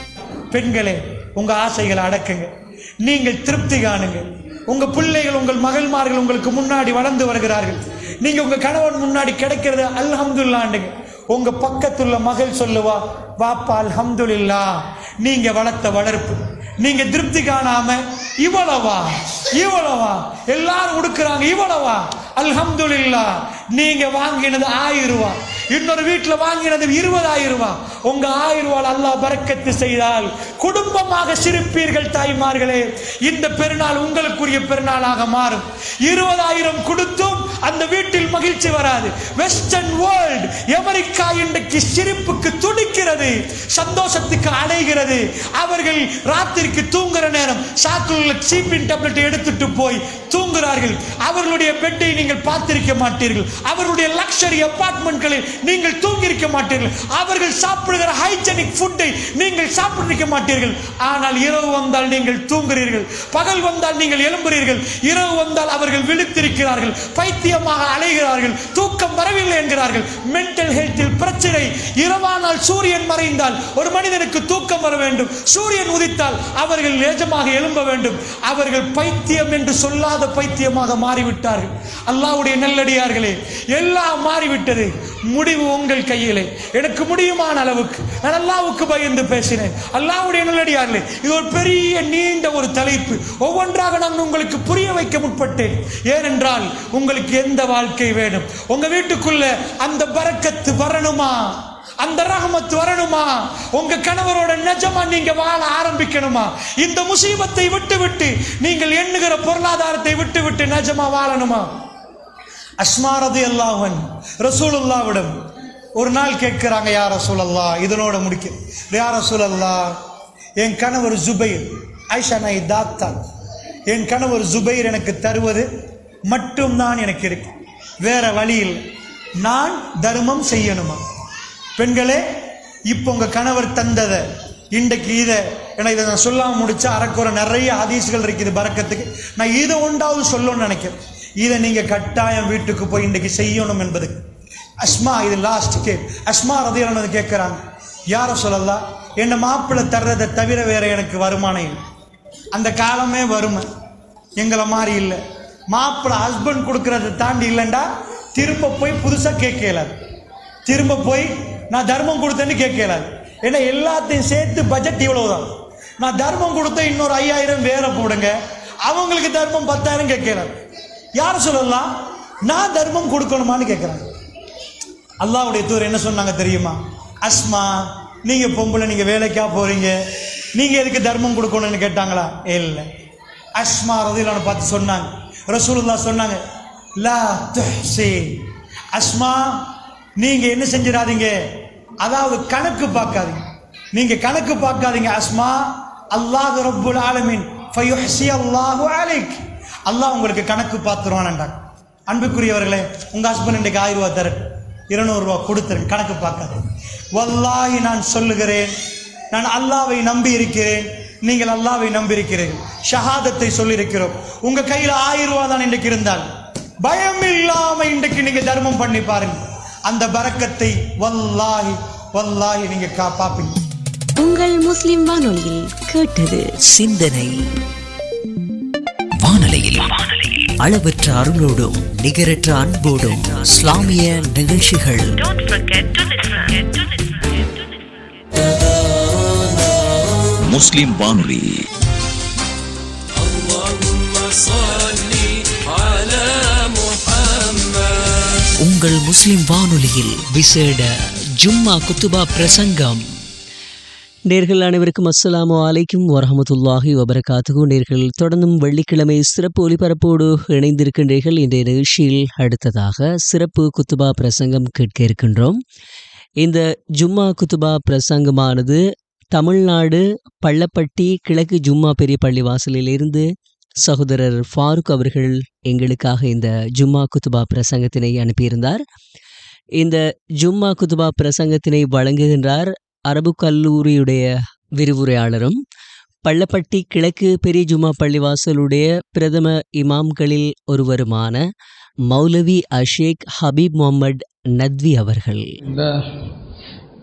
பெண்களே, உங்க ஆசைகளை அடக்குங்க, நீங்கள் திருப்தி காணுங்க. உங்க பிள்ளைகள், உங்கள் மகள்மார்கள் உங்களுக்கு முன்னாடி வளர்ந்து வருகிறார்கள். நீங்க உங்க கணவன் முன்னாடி கிடைக்கிறது அல்ஹம்துலில்லாஹ்ங்க. உங்க பக்கத்துள்ள மகள் சொல்லுவா, வாப்பா அல்ஹம்துலில்லாஹ், நீங்க வளர்த்த வளர்ப்பு. நீங்க திருப்தி காணாம இவ்வளவா இவ்வளவா எல்லாரும் உடுக்குறாங்க, இவ்வளவா அல்ஹம்துலில்லாஹ். நீங்க வாங்கினது ஆயிரம் ரூபாய், இன்னொரு வீட்டில் வாங்கினது இருபதாயிரம் ரூபாய். உங்க ஆயிரம் ரூபாய் அல்லாஹ் பரக்கத்து செய்தால் குடும்பமாக சிரிப்பீர்கள். தாய்மார்களே, இந்த பெருநாள் உங்களுக்குரிய பெருநாளாக மாறும். இருபதாயிரம் கொடுத்தும் அந்த வீட்டில் மகிழ்ச்சி வராது. வெஸ்டர்ன் வேர்ல்ட், அமெரிக்கா இன்றைக்கு சிரிப்புக்கு துடிக்கிறது, சந்தோஷத்துக்கு அடைகிறது. அவர்கள் ராத்திரிக்கு தூங்குற நேரம் சாக்குள்ள சீப்பின் டேப்லெட் எடுத்துட்டு போய் தூங்குகிறார்கள். அவர்களுடைய பெட்டை நீங்கள் பார்த்திருக்க மாட்டீர்கள். அவர்களுடைய லக்ஸரி அபார்ட்மெண்ட்களில் நீங்கள் தூங்கியிருக்க மாட்டீர்கள். அவர்கள் சாப்பிடுகிற ஹைஜெனிக் ஃபுட்டை நீங்கள் சாப்பிட்டிருக்க மாட்டீர்கள். ஆனால் இரவு வந்தால் நீங்கள் தூங்குகிறீர்கள், பகல் வந்தால் நீங்கள் எழும்புகிறீர்கள். இரவு வந்தால் அவர்கள் விழித்திருக்கிறார்கள், பைத்தியமாக அலைகிறார்கள், தூக்கம் வரவில்லை என்கிறார்கள். மென்டல் ஹெல்த்தில் பிரச்சனை. இரவானால் சூரியன் மறைந்தால் ஒரு மனிதனுக்கு தூக்கம் வர வேண்டும், சூரியன் உதித்தால் அவர்கள் நிஜமாக எழும்ப வேண்டும். அவர்கள் பைத்தியம் என்று சொல்லாத பைத்தியமாக மாறிவிட்டார்கள். அல்லாஹ்வுடைய நல்லடியார்களே, எல்லாம் மாறிவிட்டது. முடிவு உங்கள் கையிலே. எனக்கு முடியுமான அளவுக்கு நான் அல்லாஹ்வுக்கு பயந்து பேசினேன். அல்லாஹ்வுடைய நல்லடியார்களே, இது ஒரு பெரிய நீண்ட ஒரு தலைப்பு. ஒவ்வொன்றாக நான் உங்களுக்கு புரிய வைக்க முற்பட்டேன். ஏனென்றால் உங்களுக்கு எந்த வாழ்க்கை வேணும்? உங்க வீட்டுக்குள்ள அந்த பரக்கத்து வரணுமா? அந்த ரஹமத் வரணுமா? உங்க கணவரோட நிஜமா நீங்க வாழ ஆரம்பிக்கணுமா? இந்த முசீபத்தை விட்டு விட்டு நீங்கள் எண்ணுகிற பொருளாதாரத்தை விட்டு விட்டு நிஜமா வாழணுமா? அஸ்மா ரலியல்லாஹு அன்ஹா ரசூலுல்லாஹ்விடம் ஒரு நாள் கேட்கிறாங்க, யா ரசூலல்லாஹ், இதனோட முடிக்க, யா ரசூலல்லாஹ், என் கணவர் ஜுபைர், ஆயிஷா நாய் தாத்தா, என் கணவர் ஜுபைர் எனக்கு தருவது மட்டும்தான் எனக்கு இருக்கு, வேற வழி இல்லை. நான் தர்மம் செய்யணுமா? பெண்களே, இப்போ உங்க கணவர் தந்ததை இன்றைக்கு இதை ஏன்னா இதை நான் சொல்லாம முடிச்சா அறக்குறை நிறைய ஹதீஸ்கள் இருக்குது பரக்கத்துக்கு. நான் இதை ஒன்றாவது சொல்லணும்னு நினைக்கிறேன். இதை நீங்க கட்டாயம் வீட்டுக்கு போய் இன்றைக்கு செய்யணும் என்பது. அஸ்மா, இது லாஸ்ட் கேக். அஸ்மா ரலியல்லாஹு அன்ஹா கேட்கிறாங்க, யா ரசூலல்லாஹ், என்ன மாப்பிள்ளை தர்றதை தவிர வேற எனக்கு வருமானம் இல்லை. அந்த காலமே வறுமை எங்களை மாதிரி இல்லை. மாப்பிள்ளை ஹஸ்பண்ட் கொடுக்கறதை தாண்டி இல்லைண்டா திரும்ப போய் புதுசா கேட்கலாது, திரும்ப போய் நான் தர்மம் கொடுத்தேன்னு கேட்கலாது. ஏன்னா எல்லாத்தையும் சேர்த்து பட்ஜெட் இவ்வளவுதான். நான் தர்மம் கொடுத்த இன்னொரு ஐயாயிரம் வேற போடுங்க, அவங்களுக்கு தர்மம் பத்தாயிரம் கேட்கலாம். யார் சொல்லலாம், நான் தர்மம் கொடுக்கணுமான்னு கேட்கிறாங்க. அல்லாஹ்வுடைய தூதர் என்ன சொன்னாங்க தெரியுமா? அஸ்மா, நீங்க பொம்பளை, நீங்க வேலைக்கா போறீங்க, நீங்க எதுக்கு தர்மம் கொடுக்கணும்னு கேட்டாங்களா? இல்லை. அஸ்மா ரலியல்லாஹு பார்த்து சொன்னாங்க, ரசூலுல்லாஹ் சொன்னாங்க, லா துஹ்சி, அஸ்மா, நீங்க என்ன செஞ்சிடாதீங்க, அதாவது கணக்கு பார்க்காதீங்க, நீங்க கணக்கு பார்க்காதீங்க அஸ்மா. அல்லாஹ் ரப்புல் ஆலமீன் ஃபயுஹ்சி அல்லாஹு அலைக், அல்லாஹ் உங்களுக்கு கணக்கு பார்த்துருவான்டாங்க. அன்புக்குரியவர்களே, உங்க ஹஸ்பண்ட் இன்றைக்கு ஆயிரம் ரூபாய் தர, இருநூறு ரூபாய் கொடுத்துருங்க, கணக்கு பார்க்காது. வல்லாஹி நான் சொல்லுகிறேன், நான் அல்லாஹ்வை நம்பி இருக்கிறேன், நீங்கள் அல்லாஹ்வை நம்பி இருக்கிறீர்கள், ஷஹாதத்தை சொல்லியிருக்கிறோம். உங்க கையில் ஆயிரம் ரூபாய் தான் இன்றைக்கு இருந்தால் பயம் இல்லாம இன்றைக்கு நீங்க தர்மம் பண்ணி பாருங்க, அந்த பரக்கத்தை வல்லாஹி வல்லாஹி நீங்க காப்பாப்பீங்க. உங்கள் முஸ்லிம் வானொலியில் கேட்டது சிந்தனை வானொலியில் அளவற்ற அருளோடும் நிகரற்ற அன்போடும் இஸ்லாமிய நிகழ்ச்சிகள். முஸ்லிம் வானொலி. உங்கள் முஸ்லிம் வானொலியில் விசேட ஜும்மா குத்துபா பிரசங்கம். நேர்கள் அனைவருக்கும் அஸ்ஸலாமு அலைக்கும் வரஹமத்துல்லாஹி வபரகாத்துஹு. நேர்கள் தொடர்ந்தும் வெள்ளிக்கிழமை சிறப்பு ஒலிபரப்போடு இணைந்திருக்கின்றீர்கள். இன்றைய நிகழ்ச்சியில் அடுத்ததாக சிறப்பு குத்துபா பிரசங்கம் கேட்க இருக்கின்றோம். இந்த ஜும்மா குத்துபா பிரசங்கமானது தமிழ்நாடு பள்ளப்பட்டி கிழக்கு ஜும்மா பெரிய பள்ளி வாசலிலிருந்து சகோதரர் ஃபாரூக் அவர்கள் எங்களுக்காக இந்த ஜும்மா குத்துபா பிரசங்கத்தினை அனுப்பியிருந்தார். இந்த ஜும்மா குத்துபா பிரசங்கத்தினை வழங்குகின்றார் அரபு கல்லூரியுடைய விரிவுரையாளரும் பள்ளப்பட்டி கிழக்கு பெரிய ஜும்மா பள்ளிவாசலுடைய பிரதம இமாம்களில் ஒருவருமான மௌலவி அஷேக் ஹபீப் முகமது நத்வி அவர்கள். இந்த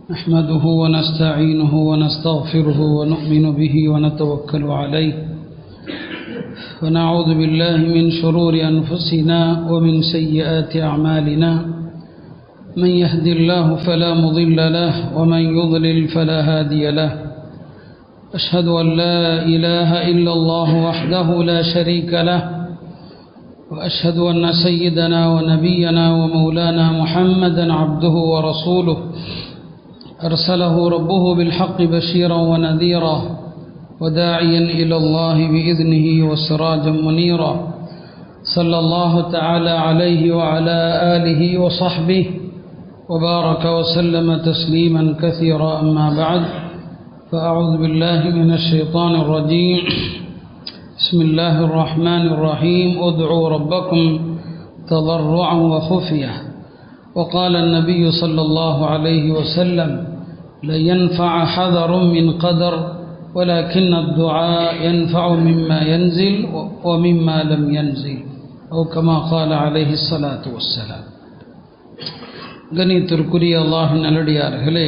نحمده ونستعينه ونستغفره ونؤمن به ونتوكل عليه ونعوذ بالله من شرور أنفسنا ومن سيئات أعمالنا من يهد الله فلا مضل له ومن يضلل فلا هادي له أشهد أن لا إله إلا الله وحده لا شريك له وأشهد أن سيدنا ونبينا ومولانا محمدا عبده ورسوله أرسله ربه بالحق بشيرا ونذيرا وداعيا إلى الله بإذنه وسراجا منيرا صلى الله تعالى عليه وعلى آله وصحبه وبارك وسلم تسليما كثيرا أما بعد فأعوذ بالله من الشيطان الرجيم بسم الله الرحمن الرحيم ادعوا ربكم تضرعا وخفية وقال النبي صلى الله عليه وسلم لن ينفع حذر من قدر ولكن الدعاء ينفع مما ينزل ومما لم ينزل أو كما قال عليه الصلاة والسلام. கணித்திற்குரிய அல்லாஹ்வின் நல்லடியார்களே,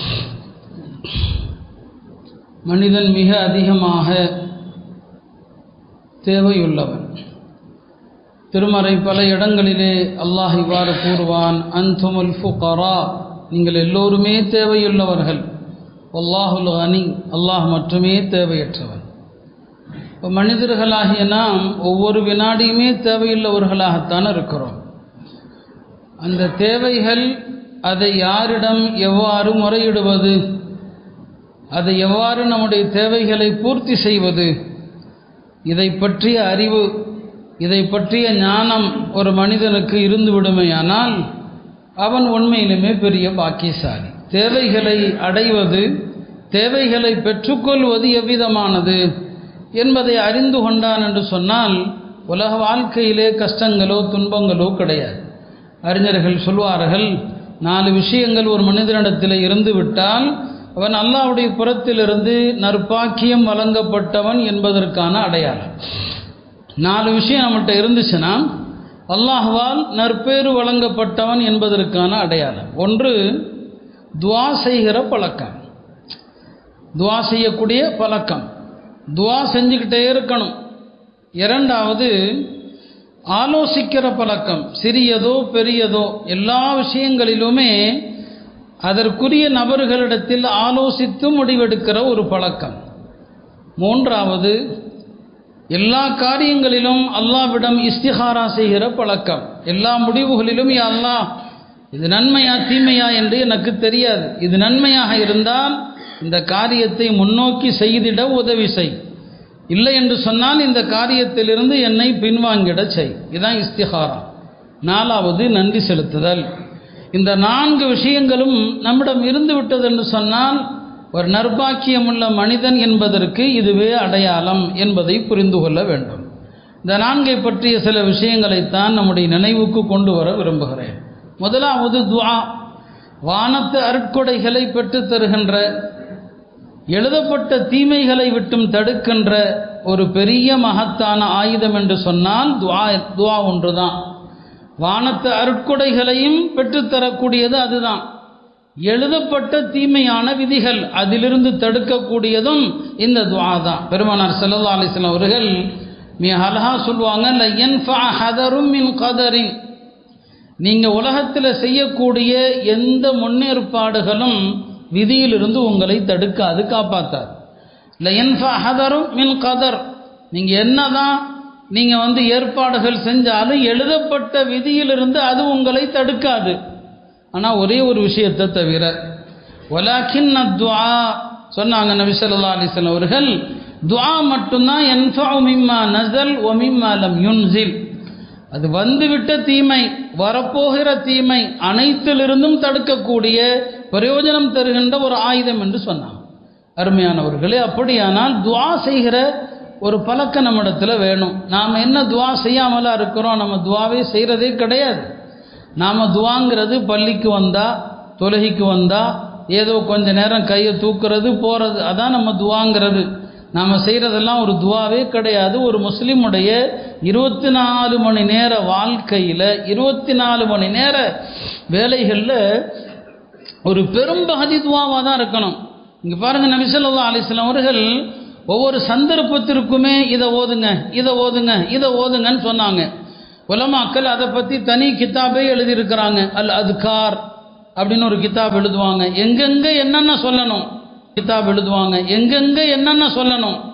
மனிதன் மிக அதிகமாக தேவையுள்ளவன். திருமறை பல இடங்களிலே அல்லாஹ் இவ்வாறு கூறுவான், அன்துமுல் ஃபுகரா, நீங்கள் எல்லோருமே தேவையுள்ளவர்கள், வல்லாஹுல் கனி, அல்லாஹ் மட்டுமே தேவையற்றவன். இப்போ மனிதர்களாகிய நாம் ஒவ்வொரு வினாடியுமே தேவையுள்ளவர்களாகத்தான் இருக்கிறோம். அந்த தேவைகள், அதை யாரிடம் எவ்வாறு முறையிடுவது, அதை எவ்வாறு நம்முடைய தேவைகளை பூர்த்தி செய்வது, இதை பற்றிய அறிவு, இதை பற்றிய ஞானம் ஒரு மனிதனுக்கு இருந்து விடுமையானால் அவன் உண்மையிலுமே பெரிய பாக்கியசாலி. தேவைகளை அடைவது, தேவைகளை பெற்றுக்கொள்வது எவ்விதமானது என்பதை அறிந்து கொண்டான் என்று சொன்னால் உலக வாழ்க்கையிலே கஷ்டங்களோ துன்பங்களோ கிடையாது. அறிஞர்கள் சொல்வார்கள், நாலு விஷயங்கள் ஒரு மனிதனிடத்தில் இருந்து விட்டால் அவன் அல்லாஹ்வுடைய புறத்திலிருந்து நற்பாக்கியம் வழங்கப்பட்டவன் என்பதற்கான அடையாளம். நாலு விஷயம் நம்மகிட்ட இருந்துச்சுன்னா அல்லாஹ்வால் நற்பேறு வழங்கப்பட்டவன் என்பதற்கான அடையாளம். ஒன்று, துஆ செய்கிற பழக்கம், துஆ செய்யக்கூடிய பழக்கம், துஆ செஞ்சுக்கிட்டே இருக்கணும். இரண்டாவது, ஆலோசிக்கிற பழக்கம், சிறியதோ பெரியதோ எல்லா விஷயங்களிலுமே அதற்குரிய நபர்களிடத்தில் ஆலோசித்து முடிவெடுக்கிற ஒரு பழக்கம். மூன்றாவது, எல்லா காரியங்களிலும் அல்லாஹ்விடம் இஸ்திகாரா செய்கிற பழக்கம். எல்லா முடிவுகளிலும் யா அல்லாஹ், இது நன்மையா தீமையா என்று எனக்கு தெரியாது, இது நன்மையாக இருந்தால் இந்த காரியத்தை முன்னோக்கி செய்திட உதவி செய், இல்லை என்று சொன்னால் இந்த காரியத்திலிருந்து என்னை பின்வாங்கிட செய். இதுதான் இஸ்திகாரா. நாலாவது, நன்றி செலுத்துதல். இந்த நான்கு விஷயங்களும் நம்மிடம் இருந்து விட்டது என்று சொன்னால் ஒரு நற்பாக்கியமுள்ள மனிதன் என்பதற்கு இதுவே அடையாளம் என்பதை புரிந்து கொள்ள வேண்டும். இந்த நான்கை பற்றிய சில விஷயங்களைத்தான் நம்முடைய நினைவுக்கு கொண்டு வர விரும்புகிறேன். முதலாவது துஆ. வானத்து அருட்கொடைகளை பெற்றுத் தருகின்ற, எழுதப்பட்ட தீமைகளை விட்டும் தடுக்கின்ற ஒரு பெரிய மகத்தான ஆயுதம் என்று சொன்னால் துஆ துஆ ஒன்றுதான். வானத்து அருட்கொடைகளையும் பெற்றுத்தரக்கூடியது அதுதான். எழுதப்பட்ட தீமையான விதிகள், அதிலிருந்து தடுக்கக்கூடியதும் இந்த துஆ தான். பெருமானார் ஸல்லல்லாஹு அலைஹி வஸல்லம் அவர்கள் மிக அழகா சொல்லுவாங்க, ல யன்ஃபஅ ஹதரும் மின் கதரின், நீங்கள் உலகத்தில் செய்யக்கூடிய எந்த முன்னேற்பாடுகளும் விதியிலிருந்து உங்களை தடுக்காது, காப்பாற்றாது. ல யன்ஃபஅ ஹதரும் மின் கதர், நீங்கள் என்னதான் நீங்கள் வந்து ஏற்பாடுகள் செஞ்சாலும் எழுதப்பட்ட விதியிலிருந்து அது உங்களை தடுக்காது. ஆனால் ஒரே ஒரு விஷயத்தை தவிர, வலாக்கின் துஆ சொன்னாங்க நபி ஸல்லல்லாஹு அலைஹி வஸல்லம் அவர்கள், துஆ மட்டும்தான் யன்ஃபஉ மிம்மா நஸல் வ மிம்மா லம் யுன்ஸில், அது வந்துவிட்ட தீமை, வரப்போகிற தீமை அனைத்திலிருந்தும் தடுக்கக்கூடிய பிரயோஜனம் தருகின்ற ஒரு ஆயுதம் என்று சொன்னாங்க. அருமையானவர்களே, அப்படியானால் துஆ செய்கிற ஒரு பழக்கம் நம்மிடத்தில் வேணும். நாம் என்ன துஆ செய்யாமலா இருக்கிறோம்? நம்ம துஆவே செய்கிறதே கிடையாது. நாம் துஆங்கிறது பள்ளிக்கு வந்தால், தொழுகைக்கு வந்தால், ஏதோ கொஞ்ச நேரம் கையை தூக்குறது போகிறது, அதான் நம்ம துஆங்கிறது. நாம் செய்கிறதெல்லாம் ஒரு துஆவே கிடையாது. ஒரு முஸ்லீமுடைய இருபத்தி நாலு மணி நேர வாழ்க்கையில், இருபத்தி நாலு மணி நேர வேலைகளில் ஒரு பெரும் பகுதி துவாவாக தான் இருக்கணும். இங்கே பாருங்கள், நபி ஸல்லல்லாஹு அலைஹி வஸல்லம் அவர்கள் ஒவ்வொரு சந்தர்ப்பத்திற்குமே இதை ஓதுங்க இதை ஓதுங்க இதை ஓதுங்கன்னு சொன்னாங்க. உலமாக்கள் அதை பற்றி தனி கித்தாபே எழுதியிருக்கிறாங்க. அல் அத்கார் அப்படின்னு ஒரு கித்தாப் எழுதுவாங்க. எங்கெங்கே என்னென்ன சொல்லணும் கித்தாப் எழுதுவாங்க. எங்கெங்கே என்னென்ன சொல்லணும்